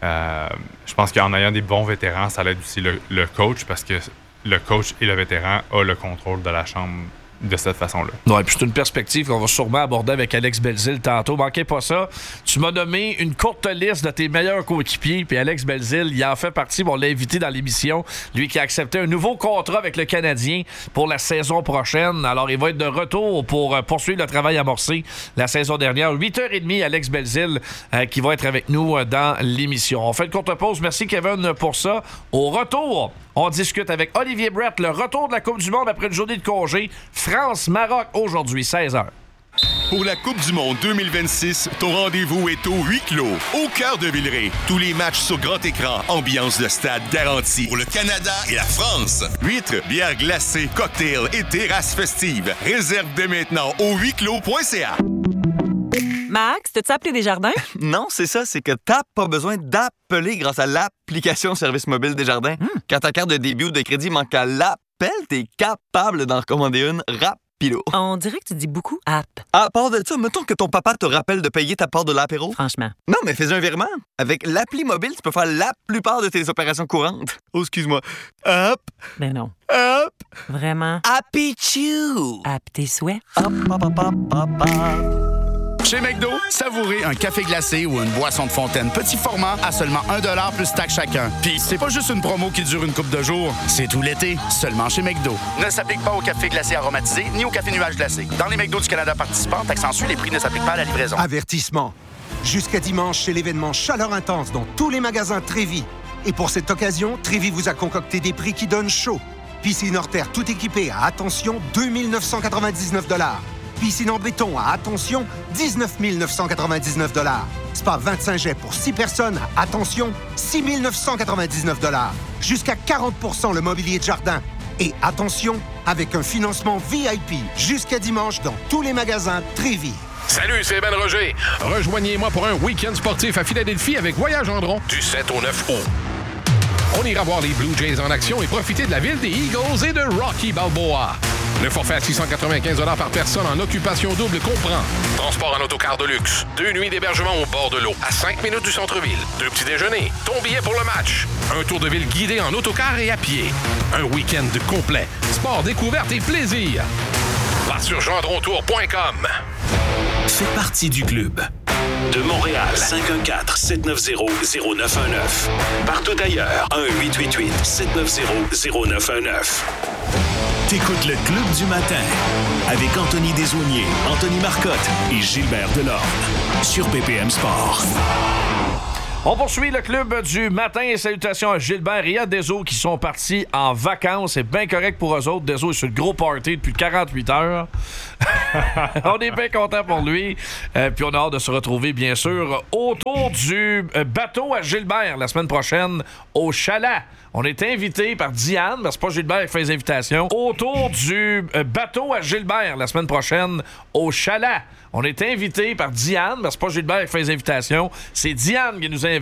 je pense qu'en ayant des bons vétérans, ça aide aussi le coach, parce que le coach et le vétéran ont le contrôle de la chambre de cette façon-là. Ouais, puis c'est une perspective qu'on va sûrement aborder avec Alex Belzile tantôt. Manquez pas ça. Tu m'as nommé une courte liste de tes meilleurs coéquipiers, puis Alex Belzile, il en fait partie. On l'a invité dans l'émission. Lui qui a accepté un nouveau contrat avec le Canadien pour la saison prochaine. Alors, il va être de retour pour poursuivre le travail amorcé la saison dernière. 8h30, Alex Belzile qui va être avec nous dans l'émission. On fait une courte pause. Merci, Kevin, pour ça. Au retour, on discute avec Olivier Brett, le retour de la Coupe du Monde après une journée de congé. France-Maroc aujourd'hui, 16h. Pour la Coupe du Monde 2026, ton rendez-vous est au huis clos, au cœur de Villeray. Tous les matchs sur grand écran, ambiance de stade garantie. Pour le Canada et la France, huîtres, bières glacées, cocktails et terrasses festives. Réserve dès maintenant au huisclos.ca. Max, t'as-tu appelé Desjardins? Non, c'est ça, c'est que t'as pas besoin d'appeler grâce à l'application Service mobile Desjardins. Quand ta carte de débit ou de crédit manque à l'appel, t'es capable d'en recommander une rapido. On dirait que tu dis beaucoup app. À part de ça, mettons que ton papa te rappelle de payer ta part de l'apéro. Franchement. Non, mais fais un virement. Avec l'appli mobile, tu peux faire la plupart de tes opérations courantes. Oh, excuse-moi. Hop. Ben non. Hop. Vraiment. Happy Chew. App tes souhaits. Hop, hop, hop, hop, hop, hop. Chez McDo, savourez un café glacé ou une boisson de fontaine petit format à seulement 1$ plus taxe chacun. Puis c'est pas juste une promo qui dure une couple de jours, c'est tout l'été, seulement chez McDo. Ne s'applique pas au café glacé aromatisé ni au café nuage glacé. Dans les McDo du Canada participants, taxe en sus, les prix ne s'appliquent pas à la livraison. Avertissement. Jusqu'à dimanche, c'est l'événement Chaleur Intense dans tous les magasins Trévi. Et pour cette occasion, Trévi vous a concocté des prix qui donnent chaud. Piscine hors terre tout équipée à, attention, 2 999 $. Piscine en béton à, attention, 19 999 $. Spa 25 jets pour 6 personnes à, attention, 6 999 $. Jusqu'à 40 % le mobilier de jardin. Et attention, avec un financement VIP jusqu'à dimanche dans tous les magasins Trévis. Salut, c'est Ben Roger. Rejoignez-moi pour un week-end sportif à Philadelphie avec Voyage Gendron du 7 au 9 août. On ira voir les Blue Jays en action et profiter de la ville des Eagles et de Rocky Balboa. Le forfait à 695 $ par personne en occupation double comprend transport en autocar de luxe, 2 nuits d'hébergement au bord de l'eau, à 5 minutes du centre-ville, 2 petits déjeuners, ton billet pour le match, un tour de ville guidé en autocar et à pied, un week-end complet, sport, découverte et plaisir. Va sur gendrontour.com. Fais partie du club. De Montréal, 514-790-0919. Partout ailleurs, 1-888-790-0919. T'écoutes le Club du matin avec Anthony Desaulniers, Anthony Marcotte et Gilbert Delorme sur BPM Sport. On poursuit le club du matin et salutations à Gilbert et à Deso qui sont partis en vacances. C'est bien correct pour eux autres. Deso est sur le gros party depuis 48 heures. On est bien content pour lui. Puis on a hâte de se retrouver, bien sûr, autour du bateau à Gilbert la semaine prochaine au Chalet. On est invité par Diane, mais c'est pas Gilbert qui fait les invitations. Autour du bateau à Gilbert la semaine prochaine au Chalet. On est invité par Diane, mais c'est pas Gilbert qui fait les invitations. C'est Diane qui nous invite.